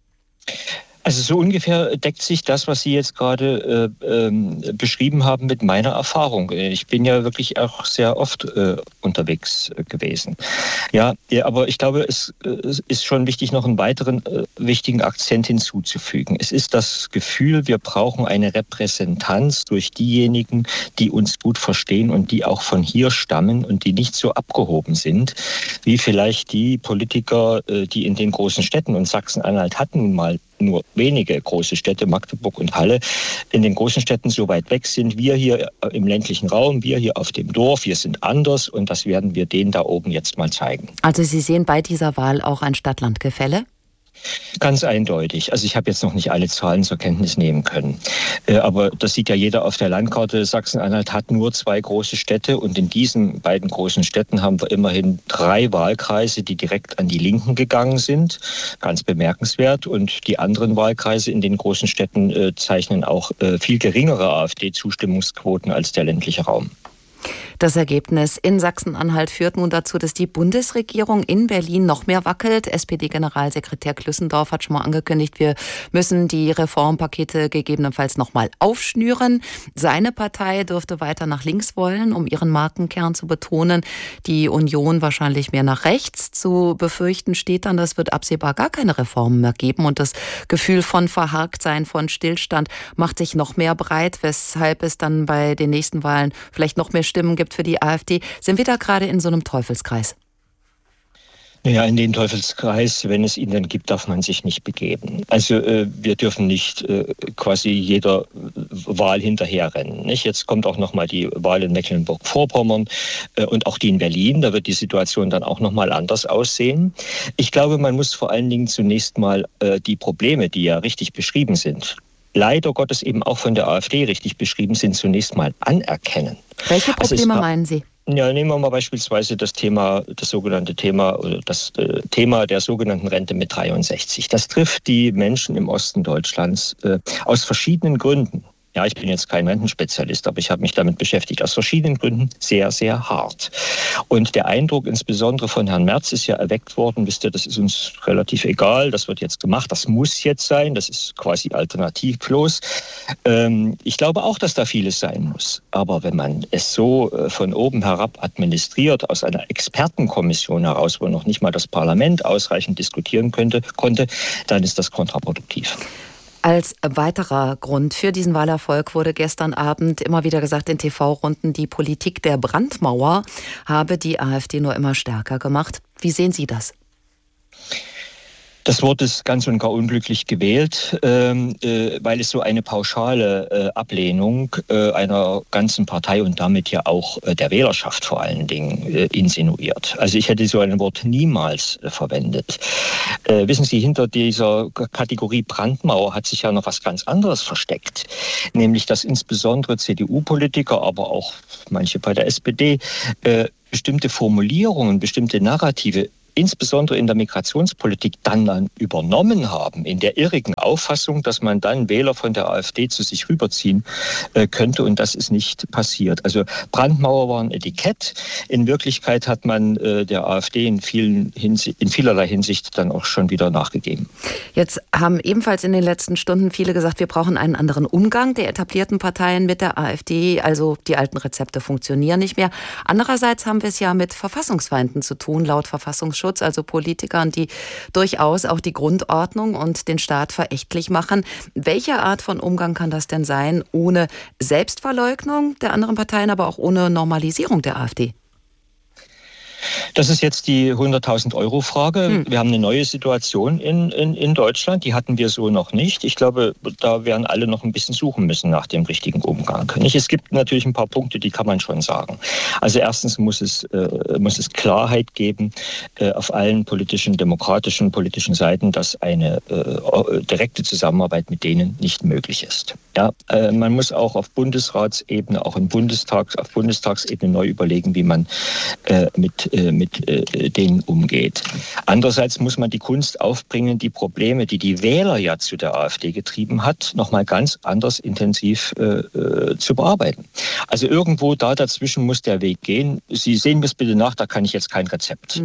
Also so ungefähr deckt sich das, was Sie jetzt gerade beschrieben haben, mit meiner Erfahrung. Ich bin ja wirklich auch sehr oft unterwegs gewesen. Ja, aber ich glaube, es ist schon wichtig, noch einen weiteren wichtigen Akzent hinzuzufügen. Es ist das Gefühl, wir brauchen eine Repräsentanz durch diejenigen, die uns gut verstehen und die auch von hier stammen und die nicht so abgehoben sind, wie vielleicht die Politiker, die in den großen Städten, und Sachsen-Anhalt hat nun mal nur wenige große Städte, Magdeburg und Halle, in den großen Städten so weit weg sind. Wir hier im ländlichen Raum, wir hier auf dem Dorf, wir sind anders und das werden wir denen da oben jetzt mal zeigen. Also Sie sehen bei dieser Wahl auch ein Stadt-Land-Gefälle? Ganz eindeutig. Also ich habe jetzt noch nicht alle Zahlen zur Kenntnis nehmen können. Aber das sieht ja jeder auf der Landkarte. Sachsen-Anhalt hat nur 2 große Städte und in diesen beiden großen Städten haben wir immerhin 3 Wahlkreise, die direkt an die Linken gegangen sind. Ganz bemerkenswert. Und die anderen Wahlkreise in den großen Städten zeichnen auch viel geringere AfD-Zustimmungsquoten als der ländliche Raum. Das Ergebnis in Sachsen-Anhalt führt nun dazu, dass die Bundesregierung in Berlin noch mehr wackelt. SPD-Generalsekretär Klüssendorf hat schon mal angekündigt, wir müssen die Reformpakete gegebenenfalls noch mal aufschnüren. Seine Partei dürfte weiter nach links wollen, um ihren Markenkern zu betonen. Die Union wahrscheinlich mehr nach rechts. Zu befürchten steht dann, das wird absehbar gar keine Reformen mehr geben. Und das Gefühl von Verharktsein, von Stillstand macht sich noch mehr breit, weshalb es dann bei den nächsten Wahlen vielleicht noch mehr Stimmen gibt für die AfD. Sind wir da gerade in so einem Teufelskreis? Ja, in den Teufelskreis, wenn es ihn dann gibt, darf man sich nicht begeben. Also wir dürfen nicht quasi jeder Wahl hinterherrennen. Nicht? Jetzt kommt auch nochmal die Wahl in Mecklenburg-Vorpommern und auch die in Berlin. Da wird die Situation dann auch nochmal anders aussehen. Ich glaube, man muss vor allen Dingen zunächst mal die Probleme, die ja richtig beschrieben sind, leider Gottes eben auch von der AfD richtig beschrieben sind, zunächst mal anerkennen. Welche Probleme meinen Sie? Ja, nehmen wir mal beispielsweise das Thema der sogenannten Rente mit 63. Das trifft die Menschen im Osten Deutschlands aus verschiedenen Gründen. Ja, ich bin jetzt kein Rentenspezialist, aber ich habe mich damit beschäftigt. Aus verschiedenen Gründen sehr, sehr hart. Und der Eindruck insbesondere von Herrn Merz ist ja erweckt worden, wisst ihr, das ist uns relativ egal, das wird jetzt gemacht, das muss jetzt sein, das ist quasi alternativlos. Ich glaube auch, dass da vieles sein muss. Aber wenn man es so von oben herab administriert, aus einer Expertenkommission heraus, wo noch nicht mal das Parlament ausreichend diskutieren konnte, dann ist das kontraproduktiv. Als weiterer Grund für diesen Wahlerfolg wurde gestern Abend immer wieder gesagt in TV-Runden, die Politik der Brandmauer habe die AfD nur immer stärker gemacht. Wie sehen Sie das? Das Wort ist ganz und gar unglücklich gewählt, weil es so eine pauschale Ablehnung einer ganzen Partei und damit ja auch der Wählerschaft vor allen Dingen insinuiert. Also ich hätte so ein Wort niemals verwendet. Wissen Sie, hinter dieser Kategorie Brandmauer hat sich ja noch was ganz anderes versteckt, nämlich dass insbesondere CDU-Politiker, aber auch manche bei der SPD, bestimmte Formulierungen, bestimmte Narrative insbesondere in der Migrationspolitik dann übernommen haben, in der irrigen Auffassung, dass man dann Wähler von der AfD zu sich rüberziehen könnte, und das ist nicht passiert. Also Brandmauer war ein Etikett. In Wirklichkeit hat man der AfD in vielerlei Hinsicht dann auch schon wieder nachgegeben. Jetzt haben ebenfalls in den letzten Stunden viele gesagt, wir brauchen einen anderen Umgang der etablierten Parteien mit der AfD, also die alten Rezepte funktionieren nicht mehr. Andererseits haben wir es ja mit Verfassungsfeinden zu tun, laut Verfassungsschutz, also Politikern, die durchaus auch die Grundordnung und den Staat verächtlich machen. Welche Art von Umgang kann das denn sein, ohne Selbstverleugnung der anderen Parteien, aber auch ohne Normalisierung der AfD? Das ist jetzt die 100.000-Euro-Frage. Wir haben eine neue Situation in Deutschland, die hatten wir so noch nicht. Ich glaube, da werden alle noch ein bisschen suchen müssen nach dem richtigen Umgang. Es gibt natürlich ein paar Punkte, die kann man schon sagen. Also erstens muss es Klarheit geben auf allen demokratischen politischen Seiten, dass eine direkte Zusammenarbeit mit denen nicht möglich ist. Ja, man muss auch auf Bundesratsebene, auch auf Bundestagsebene neu überlegen, wie man mit denen umgeht. Andererseits muss man die Kunst aufbringen, die Probleme, die die Wähler ja zu der AfD getrieben hat, nochmal ganz anders intensiv zu bearbeiten. Also irgendwo da dazwischen muss der Weg gehen. Sie sehen mir es bitte nach, da kann ich jetzt kein Rezept.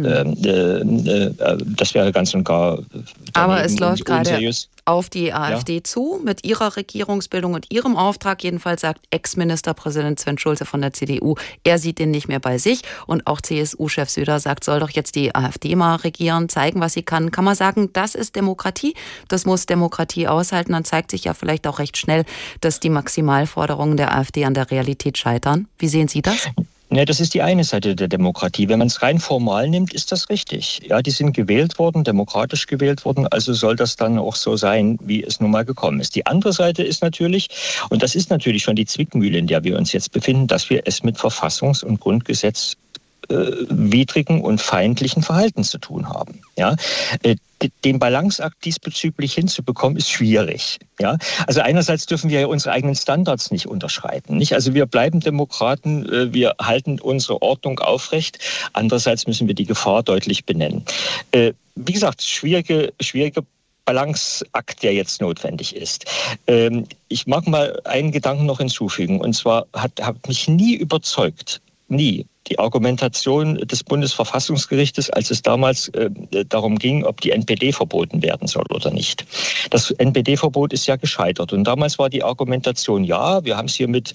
Das wäre ganz und gar aber es läuft gerade unseriös auf die AfD zu, mit ihrer Regierungsbildung und ihrem Auftrag. Jedenfalls sagt Ex-Ministerpräsident Sven Schulze von der CDU, er sieht den nicht mehr bei sich. Und auch CSU-Chef Söder sagt, soll doch jetzt die AfD mal regieren, zeigen, was sie kann. Kann man sagen, das ist Demokratie? Das muss Demokratie aushalten. Dann zeigt sich ja vielleicht auch recht schnell, dass die Maximalforderungen der AfD an der Realität scheitern. Wie sehen Sie das? Ja, das ist die eine Seite der Demokratie. Wenn man es rein formal nimmt, ist das richtig. Ja, die sind gewählt worden, demokratisch gewählt worden, also soll das dann auch so sein, wie es nun mal gekommen ist. Die andere Seite ist natürlich, und das ist natürlich schon die Zwickmühle, in der wir uns jetzt befinden, dass wir es mit Verfassungs- und Grundgesetz widrigen und feindlichen Verhalten zu tun haben. Ja? Den Balanceakt diesbezüglich hinzubekommen, ist schwierig. Ja? Also einerseits dürfen wir ja unsere eigenen Standards nicht unterschreiten. Nicht? Also wir bleiben Demokraten, wir halten unsere Ordnung aufrecht. Andererseits müssen wir die Gefahr deutlich benennen. Wie gesagt, schwierige Balanceakt, der jetzt notwendig ist. Ich mag mal einen Gedanken noch hinzufügen. Und zwar hat mich nie überzeugt, die Argumentation des Bundesverfassungsgerichtes, als es damals darum ging, ob die NPD verboten werden soll oder nicht. Das NPD-Verbot ist ja gescheitert. Und damals war die Argumentation, ja, wir haben es hier mit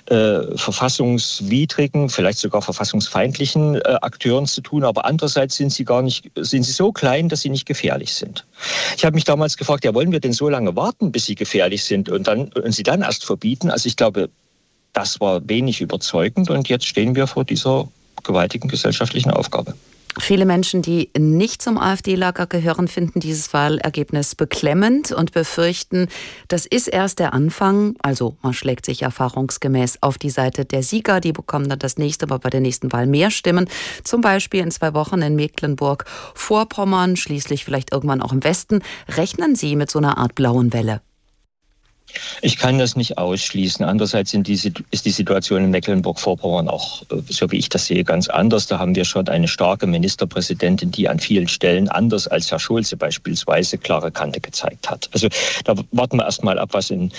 verfassungswidrigen, vielleicht sogar verfassungsfeindlichen Akteuren zu tun, aber andererseits sind sie so klein, dass sie nicht gefährlich sind. Ich habe mich damals gefragt, ja, wollen wir denn so lange warten, bis sie gefährlich sind und sie dann erst verbieten? Also ich glaube, das war wenig überzeugend, und jetzt stehen wir vor dieser gewaltigen gesellschaftlichen Aufgabe. Viele Menschen, die nicht zum AfD-Lager gehören, finden dieses Wahlergebnis beklemmend und befürchten, das ist erst der Anfang. Also man schlägt sich erfahrungsgemäß auf die Seite der Sieger. Die bekommen dann das nächste Mal bei der nächsten Wahl mehr Stimmen. Zum Beispiel in 2 Wochen in Mecklenburg-Vorpommern, schließlich vielleicht irgendwann auch im Westen. Rechnen Sie mit so einer Art blauen Welle? Ich kann das nicht ausschließen. Andererseits ist die Situation in Mecklenburg-Vorpommern auch, so wie ich das sehe, ganz anders. Da haben wir schon eine starke Ministerpräsidentin, die an vielen Stellen, anders als Herr Schulze beispielsweise, klare Kante gezeigt hat. Also da warten wir erst mal ab, was in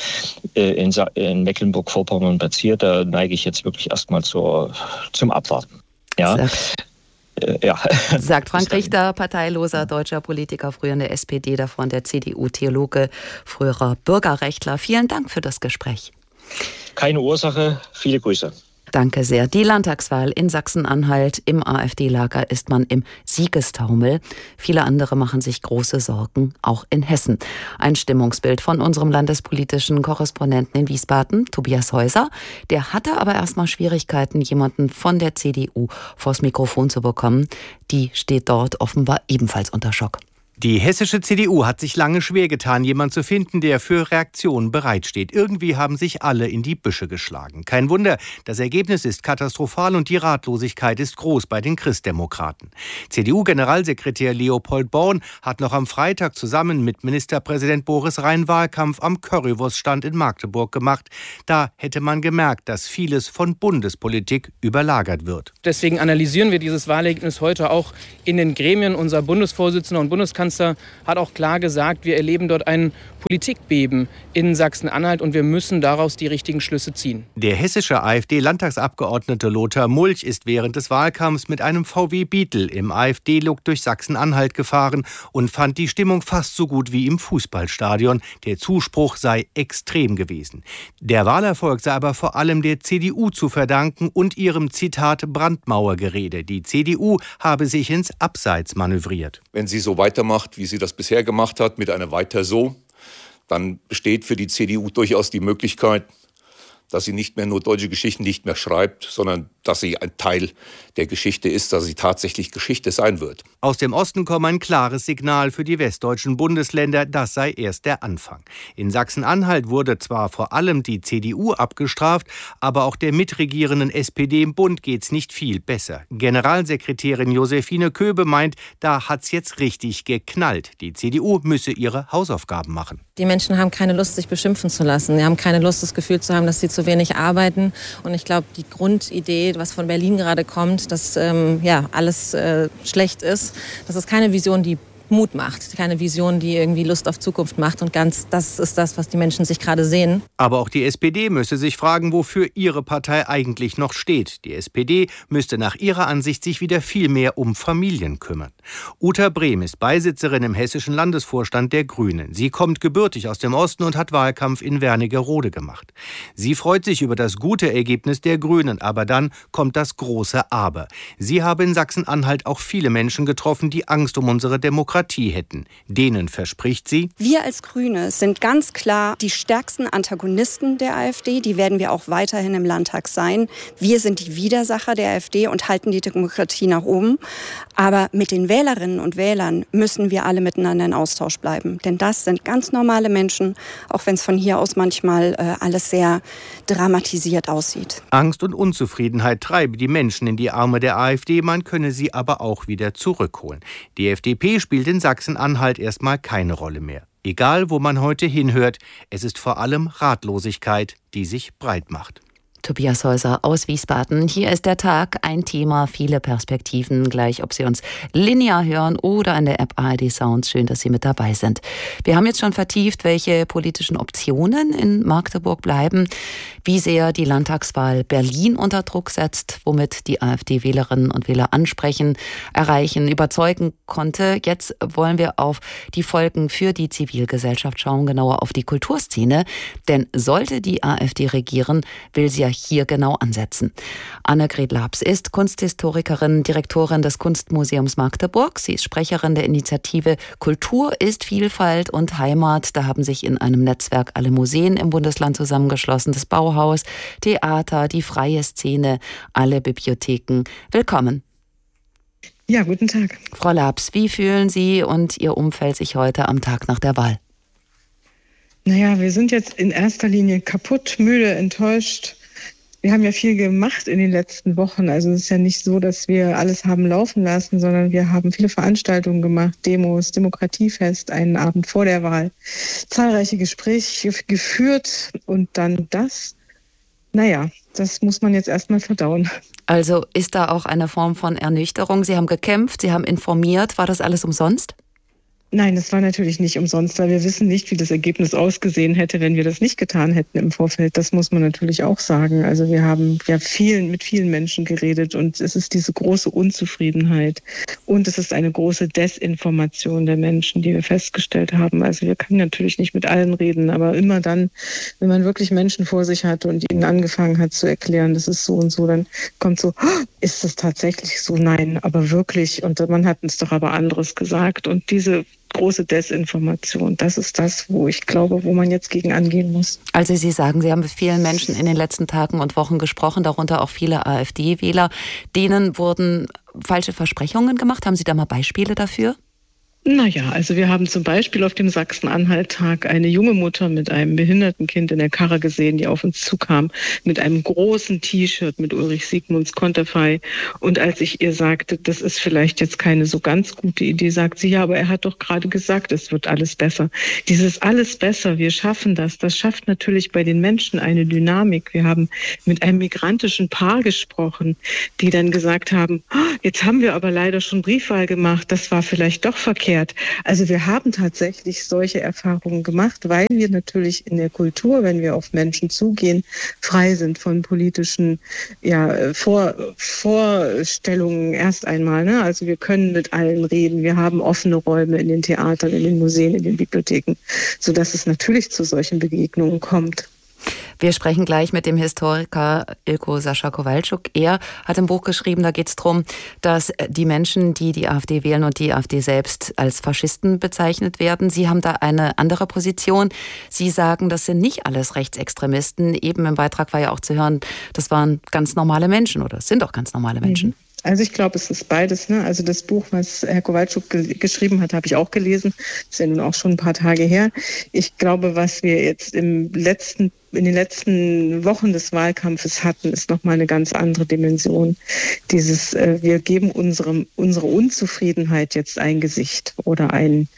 Mecklenburg-Vorpommern passiert. Da neige ich jetzt wirklich erst mal zum Abwarten. Ja. Ja. Sagt Frank Richter, parteiloser deutscher Politiker, früher in der SPD, davor in der CDU, Theologe, früherer Bürgerrechtler. Vielen Dank für das Gespräch. Keine Ursache, viele Grüße. Danke sehr. Die Landtagswahl in Sachsen-Anhalt. Im AfD-Lager ist man im Siegestaumel. Viele andere machen sich große Sorgen, auch in Hessen. Ein Stimmungsbild von unserem landespolitischen Korrespondenten in Wiesbaden, Tobias Häuser. Der hatte aber erstmal Schwierigkeiten, jemanden von der CDU vors Mikrofon zu bekommen. Die steht dort offenbar ebenfalls unter Schock. Die hessische CDU hat sich lange schwer getan, jemanden zu finden, der für Reaktionen bereitsteht. Irgendwie haben sich alle in die Büsche geschlagen. Kein Wunder, das Ergebnis ist katastrophal und die Ratlosigkeit ist groß bei den Christdemokraten. CDU-Generalsekretär Leopold Born hat noch am Freitag zusammen mit Ministerpräsident Boris Rhein Wahlkampf am Currywurststand in Magdeburg gemacht. Da hätte man gemerkt, dass vieles von Bundespolitik überlagert wird. Deswegen analysieren wir dieses Wahlergebnis heute auch in den Gremien. Unser Bundesvorsitzender und Bundeskanzler hat auch klar gesagt, wir erleben dort ein Politikbeben in Sachsen-Anhalt und wir müssen daraus die richtigen Schlüsse ziehen. Der hessische AfD-Landtagsabgeordnete Lothar Mulch ist während des Wahlkampfs mit einem VW Beetle im AfD-Look durch Sachsen-Anhalt gefahren und fand die Stimmung fast so gut wie im Fußballstadion. Der Zuspruch sei extrem gewesen. Der Wahlerfolg sei aber vor allem der CDU zu verdanken und ihrem Zitat Brandmauergerede. Die CDU habe sich ins Abseits manövriert. Wenn sie so weitermacht, wie sie das bisher gemacht hat, mit einer Weiter so, dann besteht für die CDU durchaus die Möglichkeit, dass sie nicht mehr nur deutsche Geschichten nicht mehr schreibt, sondern dass sie ein Teil der Geschichte ist, dass sie tatsächlich Geschichte sein wird. Aus dem Osten komme ein klares Signal für die westdeutschen Bundesländer, das sei erst der Anfang. In Sachsen-Anhalt wurde zwar vor allem die CDU abgestraft, aber auch der mitregierenden SPD im Bund geht's nicht viel besser. Generalsekretärin Josephine Köbe meint, da hat's jetzt richtig geknallt. Die CDU müsse ihre Hausaufgaben machen. Die Menschen haben keine Lust, sich beschimpfen zu lassen. Sie haben keine Lust, das Gefühl zu haben, dass sie zu wenig arbeiten. Und ich glaube, die Grundidee, was von Berlin gerade kommt, dass alles schlecht ist, das ist keine Vision, die Mut macht, keine Vision, die irgendwie Lust auf Zukunft macht. Und das ist das, was die Menschen sich gerade sehen. Aber auch die SPD müsse sich fragen, wofür ihre Partei eigentlich noch steht. Die SPD müsste nach ihrer Ansicht sich wieder viel mehr um Familien kümmern. Uta Brehm ist Beisitzerin im hessischen Landesvorstand der Grünen. Sie kommt gebürtig aus dem Osten und hat Wahlkampf in Wernigerode gemacht. Sie freut sich über das gute Ergebnis der Grünen, aber dann kommt das große Aber. Sie habe in Sachsen-Anhalt auch viele Menschen getroffen, die Angst um unsere Demokratie hätten. Denen verspricht sie: Wir als Grüne sind ganz klar die stärksten Antagonisten der AfD. Die werden wir auch weiterhin im Landtag sein. Wir sind die Widersacher der AfD und halten die Demokratie nach oben. Aber mit den Wählerinnen und Wählern müssen wir alle miteinander in Austausch bleiben. Denn das sind ganz normale Menschen, auch wenn es von hier aus manchmal alles sehr dramatisiert aussieht. Angst und Unzufriedenheit treibe die Menschen in die Arme der AfD. Man könne sie aber auch wieder zurückholen. Die FDP spielt in Sachsen-Anhalt erstmal keine Rolle mehr. Egal, wo man heute hinhört, es ist vor allem Ratlosigkeit, die sich breit macht. Tobias Häuser aus Wiesbaden. Hier ist der Tag, ein Thema, viele Perspektiven, gleich ob Sie uns linear hören oder in der App ARD Sounds. Schön, dass Sie mit dabei sind. Wir haben jetzt schon vertieft, welche politischen Optionen in Magdeburg bleiben, wie sehr die Landtagswahl Berlin unter Druck setzt, womit die AfD-Wählerinnen und Wähler ansprechen, erreichen, überzeugen konnte. Jetzt wollen wir auf die Folgen für die Zivilgesellschaft schauen, genauer auf die Kulturszene. Denn sollte die AfD regieren, will sie ja hier genau ansetzen. Annegret Labs ist Kunsthistorikerin, Direktorin des Kunstmuseums Magdeburg. Sie ist Sprecherin der Initiative Kultur ist Vielfalt und Heimat. Da haben sich in einem Netzwerk alle Museen im Bundesland zusammengeschlossen. Das Bauhaus, Theater, die freie Szene, alle Bibliotheken. Willkommen. Ja, guten Tag. Frau Labs, wie fühlen Sie und Ihr Umfeld sich heute am Tag nach der Wahl? Naja, wir sind jetzt in erster Linie kaputt, müde, enttäuscht. Wir haben ja viel gemacht in den letzten Wochen. Also es ist ja nicht so, dass wir alles haben laufen lassen, sondern wir haben viele Veranstaltungen gemacht, Demos, Demokratiefest, einen Abend vor der Wahl, zahlreiche Gespräche geführt und dann das. Naja, das muss man jetzt erstmal verdauen. Also ist da auch eine Form von Ernüchterung? Sie haben gekämpft, Sie haben informiert. War das alles umsonst? Nein, das war natürlich nicht umsonst, weil wir wissen nicht, wie das Ergebnis ausgesehen hätte, wenn wir das nicht getan hätten im Vorfeld. Das muss man natürlich auch sagen. Also wir haben ja mit vielen Menschen geredet und es ist diese große Unzufriedenheit und es ist eine große Desinformation der Menschen, die wir festgestellt haben. Also wir können natürlich nicht mit allen reden, aber immer dann, wenn man wirklich Menschen vor sich hatte und ihnen angefangen hat zu erklären, das ist so und so, dann kommt so, ist das tatsächlich so? Nein, aber wirklich. Und man hat uns doch aber anderes gesagt. Und diese große Desinformation, das ist das, wo ich glaube, wo man jetzt gegen angehen muss. Also Sie sagen, Sie haben mit vielen Menschen in den letzten Tagen und Wochen gesprochen, darunter auch viele AfD-Wähler. Denen wurden falsche Versprechungen gemacht. Haben Sie da mal Beispiele dafür? Naja, also wir haben zum Beispiel auf dem Sachsen-Anhalt-Tag eine junge Mutter mit einem behinderten Kind in der Karre gesehen, die auf uns zukam mit einem großen T-Shirt mit Ulrich Siegmunds Konterfei. Und als ich ihr sagte, das ist vielleicht jetzt keine so ganz gute Idee, sagt sie, ja, aber er hat doch gerade gesagt, es wird alles besser. Dieses alles besser, wir schaffen das. Das schafft natürlich bei den Menschen eine Dynamik. Wir haben mit einem migrantischen Paar gesprochen, die dann gesagt haben, jetzt haben wir aber leider schon Briefwahl gemacht, das war vielleicht doch verkehrt. Also wir haben tatsächlich solche Erfahrungen gemacht, weil wir natürlich in der Kultur, wenn wir auf Menschen zugehen, frei sind von politischen Vorstellungen erst einmal. Ne? Also wir können mit allen reden. Wir haben offene Räume in den Theatern, in den Museen, in den Bibliotheken, sodass es natürlich zu solchen Begegnungen kommt. Wir sprechen gleich mit dem Historiker Ilko Sascha Kowalczuk. Er hat ein Buch geschrieben, da geht es darum, dass die Menschen, die die AfD wählen und die AfD selbst als Faschisten bezeichnet werden. Sie haben da eine andere Position. Sie sagen, das sind nicht alles Rechtsextremisten. Eben im Beitrag war ja auch zu hören, das waren ganz normale Menschen oder sind auch ganz normale Menschen. Also ich glaube, es ist beides. Ne? Also das Buch, was Herr Kowalczuk geschrieben hat, habe ich auch gelesen. Das ist ja nun auch schon ein paar Tage her. Ich glaube, was wir jetzt in den letzten Wochen des Wahlkampfes hatten, ist nochmal eine ganz andere Dimension. Wir geben unsere Unzufriedenheit jetzt ein Gesicht oder einen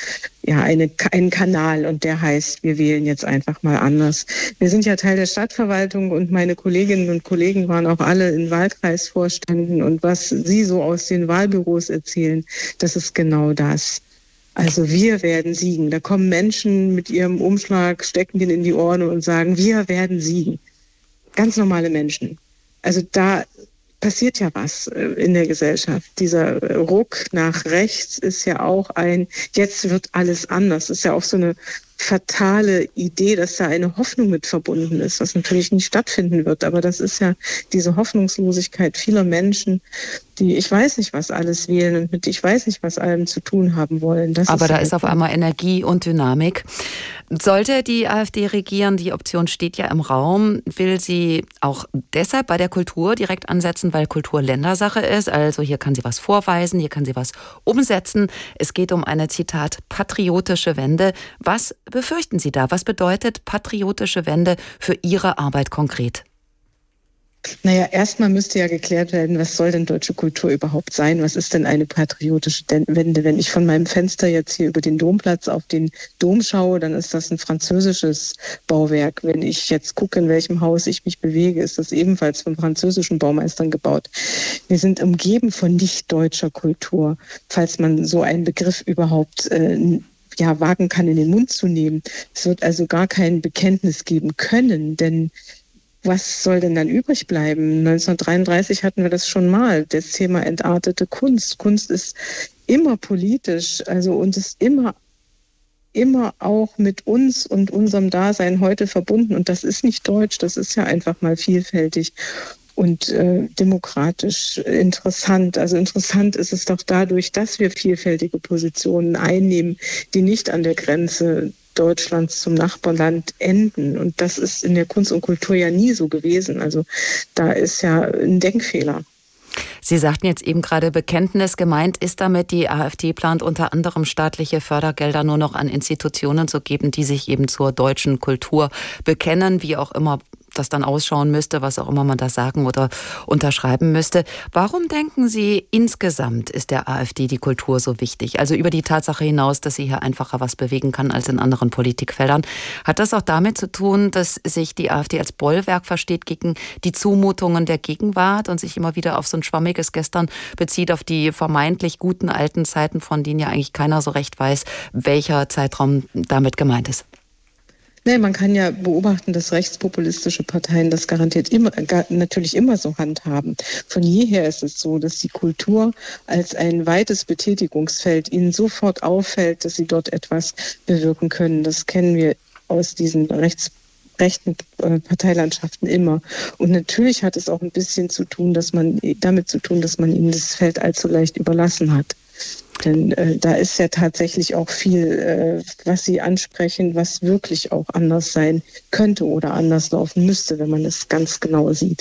Kanal, und der heißt, wir wählen jetzt einfach mal anders. Wir sind ja Teil der Stadtverwaltung und meine Kolleginnen und Kollegen waren auch alle in Wahlkreisvorständen, und was sie so aus den Wahlbüros erzählen, das ist genau das. Also wir werden siegen. Da kommen Menschen mit ihrem Umschlag, stecken den in die Ohren und sagen, wir werden siegen. Ganz normale Menschen. Also da passiert ja was in der Gesellschaft. Dieser Ruck nach rechts ist ja auch jetzt wird alles anders. Das ist ja auch so eine fatale Idee, dass da eine Hoffnung mit verbunden ist, was natürlich nicht stattfinden wird. Aber das ist ja diese Hoffnungslosigkeit vieler Menschen, die ich weiß nicht, was alles wählen und mit ich weiß nicht, was allem zu tun haben wollen. Aber da ist auf einmal Energie und Dynamik. Sollte die AfD regieren, die Option steht ja im Raum, will sie auch deshalb bei der Kultur direkt ansetzen, weil Kultur Ländersache ist. Also hier kann sie was vorweisen, hier kann sie was umsetzen. Es geht um eine, Zitat, patriotische Wende. Was befürchten Sie da? Was bedeutet patriotische Wende für Ihre Arbeit konkret? Naja, erstmal müsste ja geklärt werden, was soll denn deutsche Kultur überhaupt sein? Was ist denn eine patriotische Wende? Wenn ich von meinem Fenster jetzt hier über den Domplatz auf den Dom schaue, dann ist das ein französisches Bauwerk. Wenn ich jetzt gucke, in welchem Haus ich mich bewege, ist das ebenfalls von französischen Baumeistern gebaut. Wir sind umgeben von nicht deutscher Kultur, falls man so einen Begriff überhaupt wagen kann, in den Mund zu nehmen. Es wird also gar kein Bekenntnis geben können, denn was soll denn dann übrig bleiben? 1933 hatten wir das schon mal, das Thema entartete Kunst. Kunst ist immer politisch, und ist immer auch mit uns und unserem Dasein heute verbunden. Und das ist nicht deutsch, das ist ja einfach mal vielfältig und demokratisch interessant. Also interessant ist es doch dadurch, dass wir vielfältige Positionen einnehmen, die nicht an der Grenze Deutschlands zum Nachbarland enden. Und das ist in der Kunst und Kultur ja nie so gewesen. Also da ist ja ein Denkfehler. Sie sagten jetzt eben gerade Bekenntnis. Gemeint ist damit, die AfD plant unter anderem staatliche Fördergelder nur noch an Institutionen zu geben, die sich eben zur deutschen Kultur bekennen, wie auch immer das dann ausschauen müsste, was auch immer man da sagen oder unterschreiben müsste. Warum denken Sie, insgesamt ist der AfD die Kultur so wichtig? Also über die Tatsache hinaus, dass sie hier einfacher was bewegen kann als in anderen Politikfeldern. Hat das auch damit zu tun, dass sich die AfD als Bollwerk versteht gegen die Zumutungen der Gegenwart und sich immer wieder auf so ein schwammiges Gestern bezieht, auf die vermeintlich guten alten Zeiten, von denen ja eigentlich keiner so recht weiß, welcher Zeitraum damit gemeint ist? Nee, man kann ja beobachten, dass rechtspopulistische Parteien das natürlich immer so handhaben. Von jeher ist es so, dass die Kultur als ein weites Betätigungsfeld ihnen sofort auffällt, dass sie dort etwas bewirken können. Das kennen wir aus diesen rechten Parteilandschaften immer. Und natürlich hat es auch ein bisschen damit zu tun, dass man ihnen das Feld allzu leicht überlassen hat. Denn da ist ja tatsächlich auch viel, was Sie ansprechen, was wirklich auch anders sein könnte oder anders laufen müsste, wenn man es ganz genau sieht.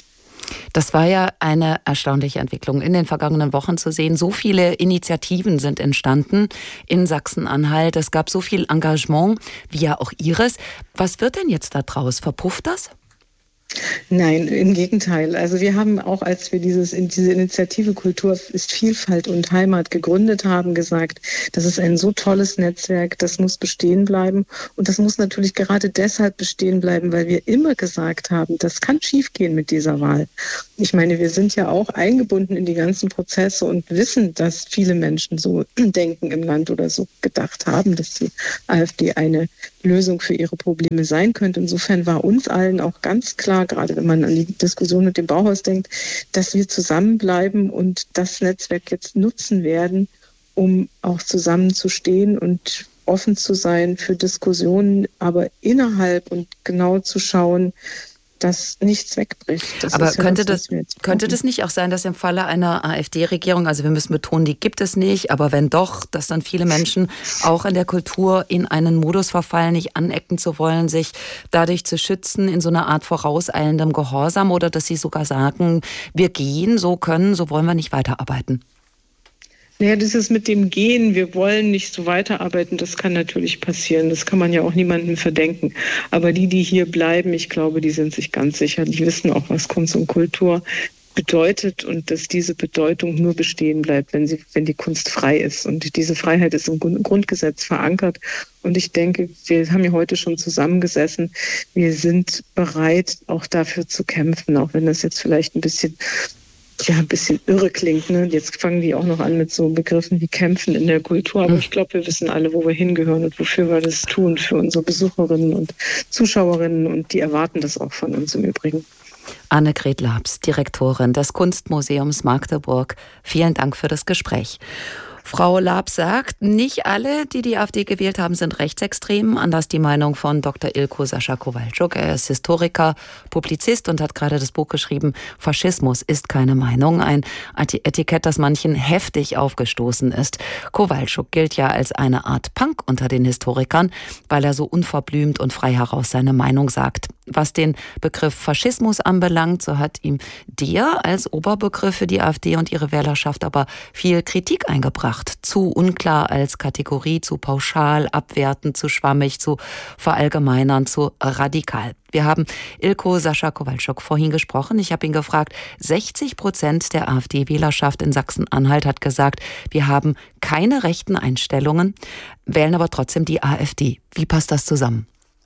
Das war ja eine erstaunliche Entwicklung in den vergangenen Wochen zu sehen. So viele Initiativen sind entstanden in Sachsen-Anhalt. Es gab so viel Engagement, wie ja auch Ihres. Was wird denn jetzt da draus? Verpufft das? Nein, im Gegenteil. Also wir haben auch, als wir diese Initiative Kultur ist Vielfalt und Heimat gegründet haben, gesagt, das ist ein so tolles Netzwerk, das muss bestehen bleiben. Und das muss natürlich gerade deshalb bestehen bleiben, weil wir immer gesagt haben, das kann schiefgehen mit dieser Wahl. Ich meine, wir sind ja auch eingebunden in die ganzen Prozesse und wissen, dass viele Menschen so denken im Land oder so gedacht haben, dass die AfD eine Lösung für ihre Probleme sein könnte. Insofern war uns allen auch ganz klar, gerade wenn man an die Diskussion mit dem Bauhaus denkt, dass wir zusammenbleiben und das Netzwerk jetzt nutzen werden, um auch zusammenzustehen und offen zu sein für Diskussionen, aber innerhalb und genau zu schauen, dass nichts wegbricht. Aber könnte das nicht auch sein, dass im Falle einer AfD-Regierung, also wir müssen betonen, die gibt es nicht, aber wenn doch, dass dann viele Menschen auch in der Kultur in einen Modus verfallen, nicht anecken zu wollen, sich dadurch zu schützen in so einer Art vorauseilendem Gehorsam, oder dass sie sogar sagen, wir gehen, so wollen wir nicht weiterarbeiten? Naja, das ist mit dem Gehen, wir wollen nicht so weiterarbeiten, das kann natürlich passieren. Das kann man ja auch niemandem verdenken. Aber die hier bleiben, ich glaube, die sind sich ganz sicher. Die wissen auch, was Kunst und Kultur bedeutet und dass diese Bedeutung nur bestehen bleibt, wenn die Kunst frei ist. Und diese Freiheit ist im Grundgesetz verankert. Und ich denke, wir haben ja heute schon zusammengesessen. Wir sind bereit, auch dafür zu kämpfen, auch wenn das jetzt vielleicht ein bisschen irre klingt. Ne? Jetzt fangen die auch noch an mit so Begriffen wie Kämpfen in der Kultur. Aber ich glaube, wir wissen alle, wo wir hingehören und wofür wir das tun, für unsere Besucherinnen und Zuschauerinnen. Und die erwarten das auch von uns im Übrigen. Annegret Labs, Direktorin des Kunstmuseums Magdeburg. Vielen Dank für das Gespräch. Frau Labs sagt, nicht alle, die die AfD gewählt haben, sind rechtsextrem. Anders die Meinung von Dr. Ilko Sascha Kowalczuk. Er ist Historiker, Publizist und hat gerade das Buch geschrieben, Faschismus ist keine Meinung. Ein Etikett, das manchen heftig aufgestoßen ist. Kowalczuk gilt ja als eine Art Punk unter den Historikern, weil er so unverblümt und frei heraus seine Meinung sagt. Was den Begriff Faschismus anbelangt, so hat ihm der als Oberbegriff für die AfD und ihre Wählerschaft aber viel Kritik eingebracht. Zu unklar als Kategorie, zu pauschal, abwertend, zu schwammig, zu verallgemeinern, zu radikal. Wir haben Ilko Sascha Kowalczuk vorhin gesprochen. Ich habe ihn gefragt, 60% der AfD-Wählerschaft in Sachsen-Anhalt hat gesagt, wir haben keine rechten Einstellungen, wählen aber trotzdem die AfD. Wie passt das zusammen?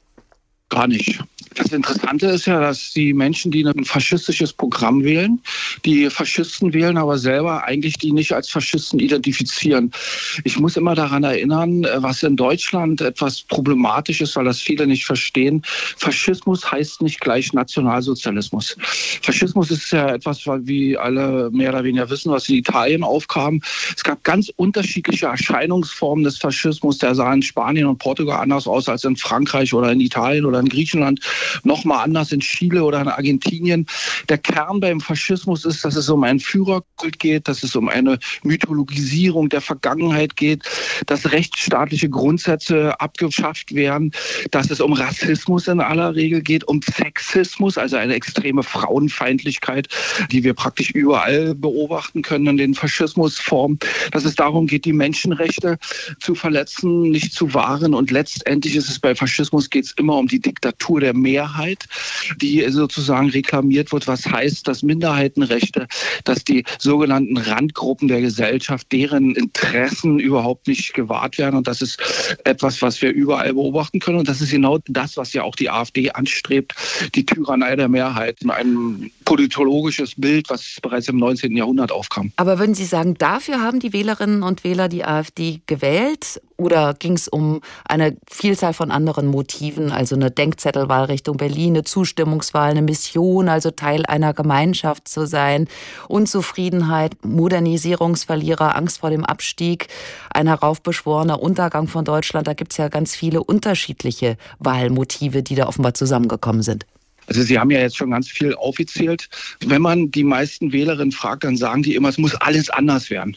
Gar nicht. Das Interessante ist ja, dass die Menschen, die ein faschistisches Programm wählen, die Faschisten wählen, aber selber eigentlich die nicht als Faschisten identifizieren. Ich muss immer daran erinnern, was in Deutschland etwas problematisch ist, weil das viele nicht verstehen. Faschismus heißt nicht gleich Nationalsozialismus. Faschismus ist ja etwas, wie alle mehr oder weniger wissen, was in Italien aufkam. Es gab ganz unterschiedliche Erscheinungsformen des Faschismus. Der sah in Spanien und Portugal anders aus als in Frankreich oder in Italien oder in Griechenland. Nochmal anders in Chile oder in Argentinien. Der Kern beim Faschismus ist, dass es um einen Führerkult geht, dass es um eine Mythologisierung der Vergangenheit geht, dass rechtsstaatliche Grundsätze abgeschafft werden, dass es um Rassismus in aller Regel geht, um Sexismus, also eine extreme Frauenfeindlichkeit, die wir praktisch überall beobachten können in den Faschismusformen, dass es darum geht, die Menschenrechte zu verletzen, nicht zu wahren, und letztendlich ist es bei Faschismus geht es immer um die Diktatur der Mehrheit, die sozusagen reklamiert wird, was heißt, dass Minderheitenrechte, dass die sogenannten Randgruppen der Gesellschaft, deren Interessen überhaupt nicht gewahrt werden, und das ist etwas, was wir überall beobachten können, und das ist genau das, was ja auch die AfD anstrebt, die Tyrannei der Mehrheit, ein politologisches Bild, was bereits im 19. Jahrhundert aufkam. Aber würden Sie sagen, dafür haben die Wählerinnen und Wähler die AfD gewählt? Oder ging es um eine Vielzahl von anderen Motiven, also eine Denkzettelwahl Richtung Berlin, eine Zustimmungswahl, eine Mission, also Teil einer Gemeinschaft zu sein, Unzufriedenheit, Modernisierungsverlierer, Angst vor dem Abstieg, ein heraufbeschworener Untergang von Deutschland? Da gibt es ja ganz viele unterschiedliche Wahlmotive, die da offenbar zusammengekommen sind. Also Sie haben ja jetzt schon ganz viel aufgezählt. Wenn man die meisten Wählerinnen fragt, dann sagen die immer, es muss alles anders werden.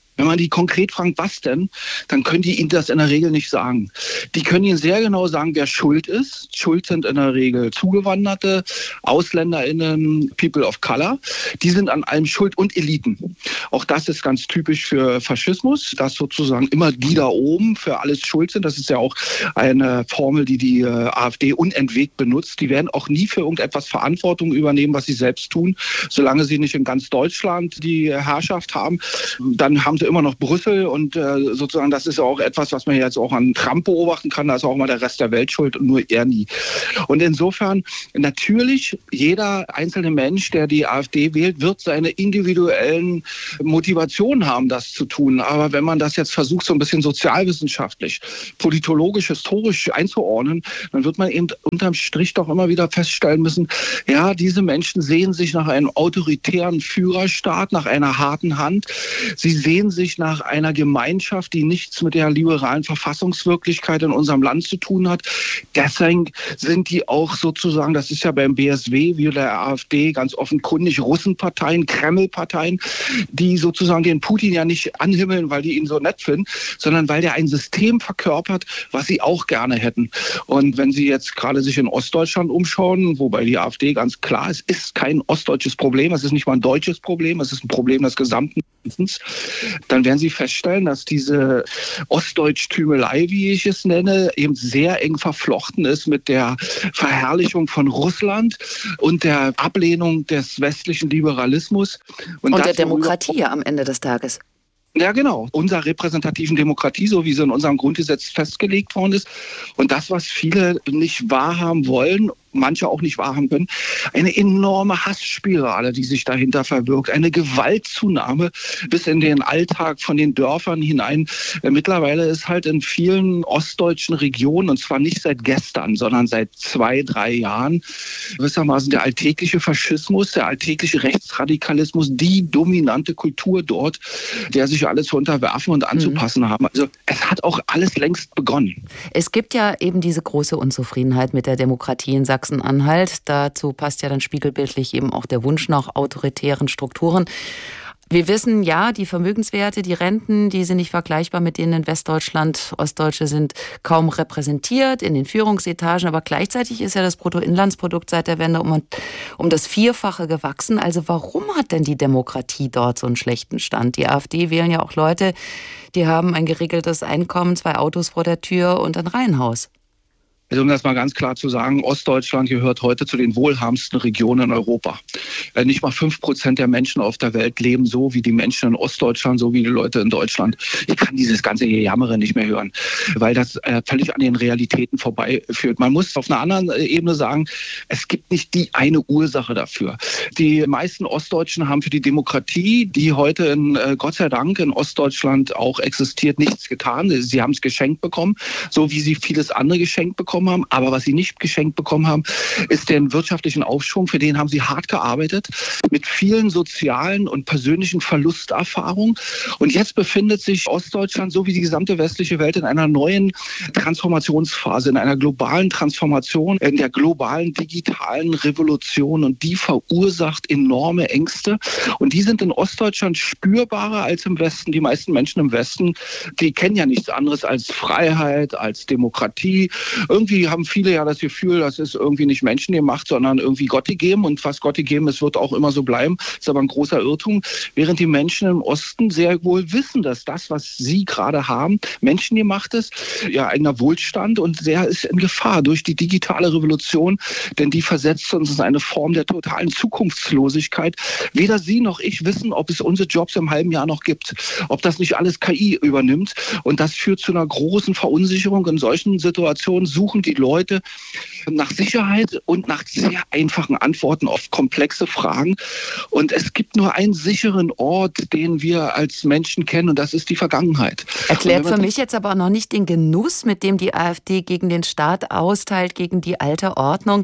Wenn man die konkret fragt, was denn, dann können die Ihnen das in der Regel nicht sagen. Die können Ihnen sehr genau sagen, wer schuld ist. Schuld sind in der Regel Zugewanderte, AusländerInnen, People of Color. Die sind an allem schuld und Eliten. Auch das ist ganz typisch für Faschismus, dass sozusagen immer die da oben für alles schuld sind. Das ist ja auch eine Formel, die AfD unentwegt benutzt. Die werden auch nie für irgendetwas Verantwortung übernehmen, was sie selbst tun. Solange sie nicht in ganz Deutschland die Herrschaft haben, dann haben sie immer noch Brüssel und sozusagen das ist ja auch etwas, was man jetzt auch an Trump beobachten kann. Da ist auch mal der Rest der Welt schuld und nur er nie. Und insofern natürlich jeder einzelne Mensch, der die AfD wählt, wird seine individuellen Motivationen haben, das zu tun. Aber wenn man das jetzt versucht, so ein bisschen sozialwissenschaftlich, politologisch, historisch einzuordnen, dann wird man eben unterm Strich doch immer wieder feststellen müssen, ja, diese Menschen sehen sich nach einem autoritären Führerstaat, nach einer harten Hand. Sie sehen sich nach einer Gemeinschaft, die nichts mit der liberalen Verfassungswirklichkeit in unserem Land zu tun hat. Deswegen sind die auch sozusagen, das ist ja beim BSW wie der AfD ganz offenkundig, Russenparteien, Kremlparteien, die sozusagen den Putin ja nicht anhimmeln, weil die ihn so nett finden, sondern weil der ein System verkörpert, was sie auch gerne hätten. Und wenn Sie jetzt gerade sich in Ostdeutschland umschauen, wobei die AfD ganz klar ist, ist kein ostdeutsches Problem, es ist nicht mal ein deutsches Problem, es ist ein Problem des gesamten Landes, dann werden Sie feststellen, dass diese Ostdeutsch-Tümelei, wie ich es nenne, eben sehr eng verflochten ist mit der Verherrlichung von Russland und der Ablehnung des westlichen Liberalismus. Und der Demokratie am Ende des Tages. Ja, genau. Unserer repräsentativen Demokratie, so wie sie in unserem Grundgesetz festgelegt worden ist. Und das, was viele nicht wahrhaben wollen, manche auch nicht wahrhaben können, eine enorme Hassspirale, die sich dahinter verbirgt, eine Gewaltzunahme bis in den Alltag von den Dörfern hinein. Mittlerweile ist halt in vielen ostdeutschen Regionen, und zwar nicht seit gestern, sondern seit 2-3 Jahren, gewissermaßen der alltägliche Faschismus, der alltägliche Rechtsradikalismus, die dominante Kultur dort, der sich alles zu unterwerfen und anzupassen haben. Also es hat auch alles längst begonnen. Es gibt ja eben diese große Unzufriedenheit mit der Demokratie in Sachsen-Anhalt. Dazu passt ja dann spiegelbildlich eben auch der Wunsch nach autoritären Strukturen. Wir wissen, ja, die Vermögenswerte, die Renten, die sind nicht vergleichbar mit denen in Westdeutschland. Ostdeutsche sind kaum repräsentiert in den Führungsetagen, aber gleichzeitig ist ja das Bruttoinlandsprodukt seit der Wende um das Vierfache gewachsen. Also warum hat denn die Demokratie dort so einen schlechten Stand? Die AfD wählen ja auch Leute, die haben ein geregeltes Einkommen, 2 Autos vor der Tür und ein Reihenhaus. Also um das mal ganz klar zu sagen, Ostdeutschland gehört heute zu den wohlhabendsten Regionen in Europa. Nicht mal 5% der Menschen auf der Welt leben so wie die Menschen in Ostdeutschland, so wie die Leute in Deutschland. Ich kann dieses ganze Gejammere nicht mehr hören, weil das völlig an den Realitäten vorbeiführt. Man muss auf einer anderen Ebene sagen, es gibt nicht die eine Ursache dafür. Die meisten Ostdeutschen haben für die Demokratie, die heute Gott sei Dank in Ostdeutschland auch existiert, nichts getan. Sie haben es geschenkt bekommen, so wie sie vieles andere geschenkt bekommen haben. Aber was sie nicht geschenkt bekommen haben, ist den wirtschaftlichen Aufschwung. Für den haben sie hart gearbeitet, mit vielen sozialen und persönlichen Verlusterfahrungen. Und jetzt befindet sich Ostdeutschland, so wie die gesamte westliche Welt, in einer neuen Transformationsphase, in einer globalen Transformation, in der globalen digitalen Revolution. Und die verursacht enorme Ängste. Und die sind in Ostdeutschland spürbarer als im Westen. Die meisten Menschen im Westen, die kennen ja nichts anderes als Freiheit, als Demokratie. Irgendwie haben viele ja das Gefühl, das ist irgendwie nicht menschengemacht, sondern irgendwie Gott gegeben. Und was Gott gegeben ist, wird auch immer so bleiben. Das ist aber ein großer Irrtum. Während die Menschen im Osten sehr wohl wissen, dass das, was sie gerade haben, menschengemacht ist, ihr eigener Wohlstand. Und der ist in Gefahr durch die digitale Revolution. Denn die versetzt uns in eine Form der totalen Zukunftslosigkeit. Weder Sie noch ich wissen, ob es unsere Jobs im halben Jahr noch gibt. Ob das nicht alles KI übernimmt. Und das führt zu einer großen Verunsicherung. In solchen Situationen suchen die Leute nach Sicherheit und nach sehr einfachen Antworten auf komplexe Fragen. Und es gibt nur einen sicheren Ort, den wir als Menschen kennen, und das ist die Vergangenheit. Erklärt für mich jetzt aber noch nicht den Genuss, mit dem die AfD gegen den Staat austeilt, gegen die alte Ordnung.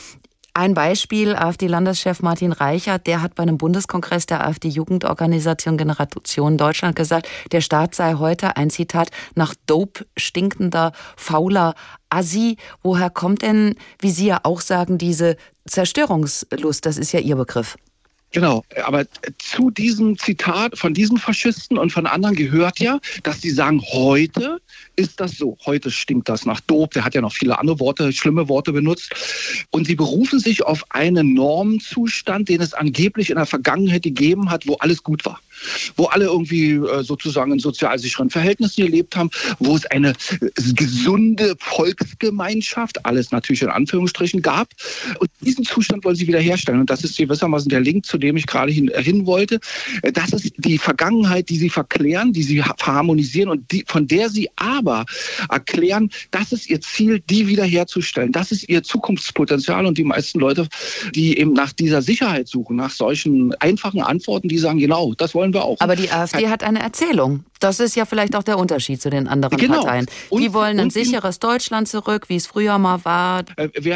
Ein Beispiel, AfD-Landeschef Martin Reichert, der hat bei einem Bundeskongress der AfD-Jugendorganisation Generation Deutschland gesagt, der Staat sei heute, ein Zitat, nach Dope stinkender, fauler Assi. Woher kommt denn, wie Sie ja auch sagen, diese Zerstörungslust? Das ist ja Ihr Begriff. Genau, aber zu diesem Zitat von diesem Faschisten und von anderen gehört ja, dass die sagen, heute ist das so. Heute stinkt das nach Dope. Der hat ja noch viele andere Worte, schlimme Worte benutzt. Und sie berufen sich auf einen Normzustand, den es angeblich in der Vergangenheit gegeben hat, wo alles gut war. Wo alle irgendwie sozusagen in sozial sicheren Verhältnissen gelebt haben, wo es eine gesunde Volksgemeinschaft, alles natürlich in Anführungsstrichen, gab. Und diesen Zustand wollen sie wiederherstellen. Und das ist gewissermaßen der Link, zu dem ich gerade hin wollte. Das ist die Vergangenheit, die sie verklären, die sie verharmonisieren und von der sie aber erklären, das ist ihr Ziel, die wiederherzustellen. Das ist ihr Zukunftspotenzial. Und die meisten Leute, die eben nach dieser Sicherheit suchen, nach solchen einfachen Antworten, die sagen, genau, das wollen wir auch. Aber die AfD hat eine Erzählung. Das ist ja vielleicht auch der Unterschied zu den anderen Parteien. Die wollen ein sicheres Deutschland zurück, wie es früher mal war.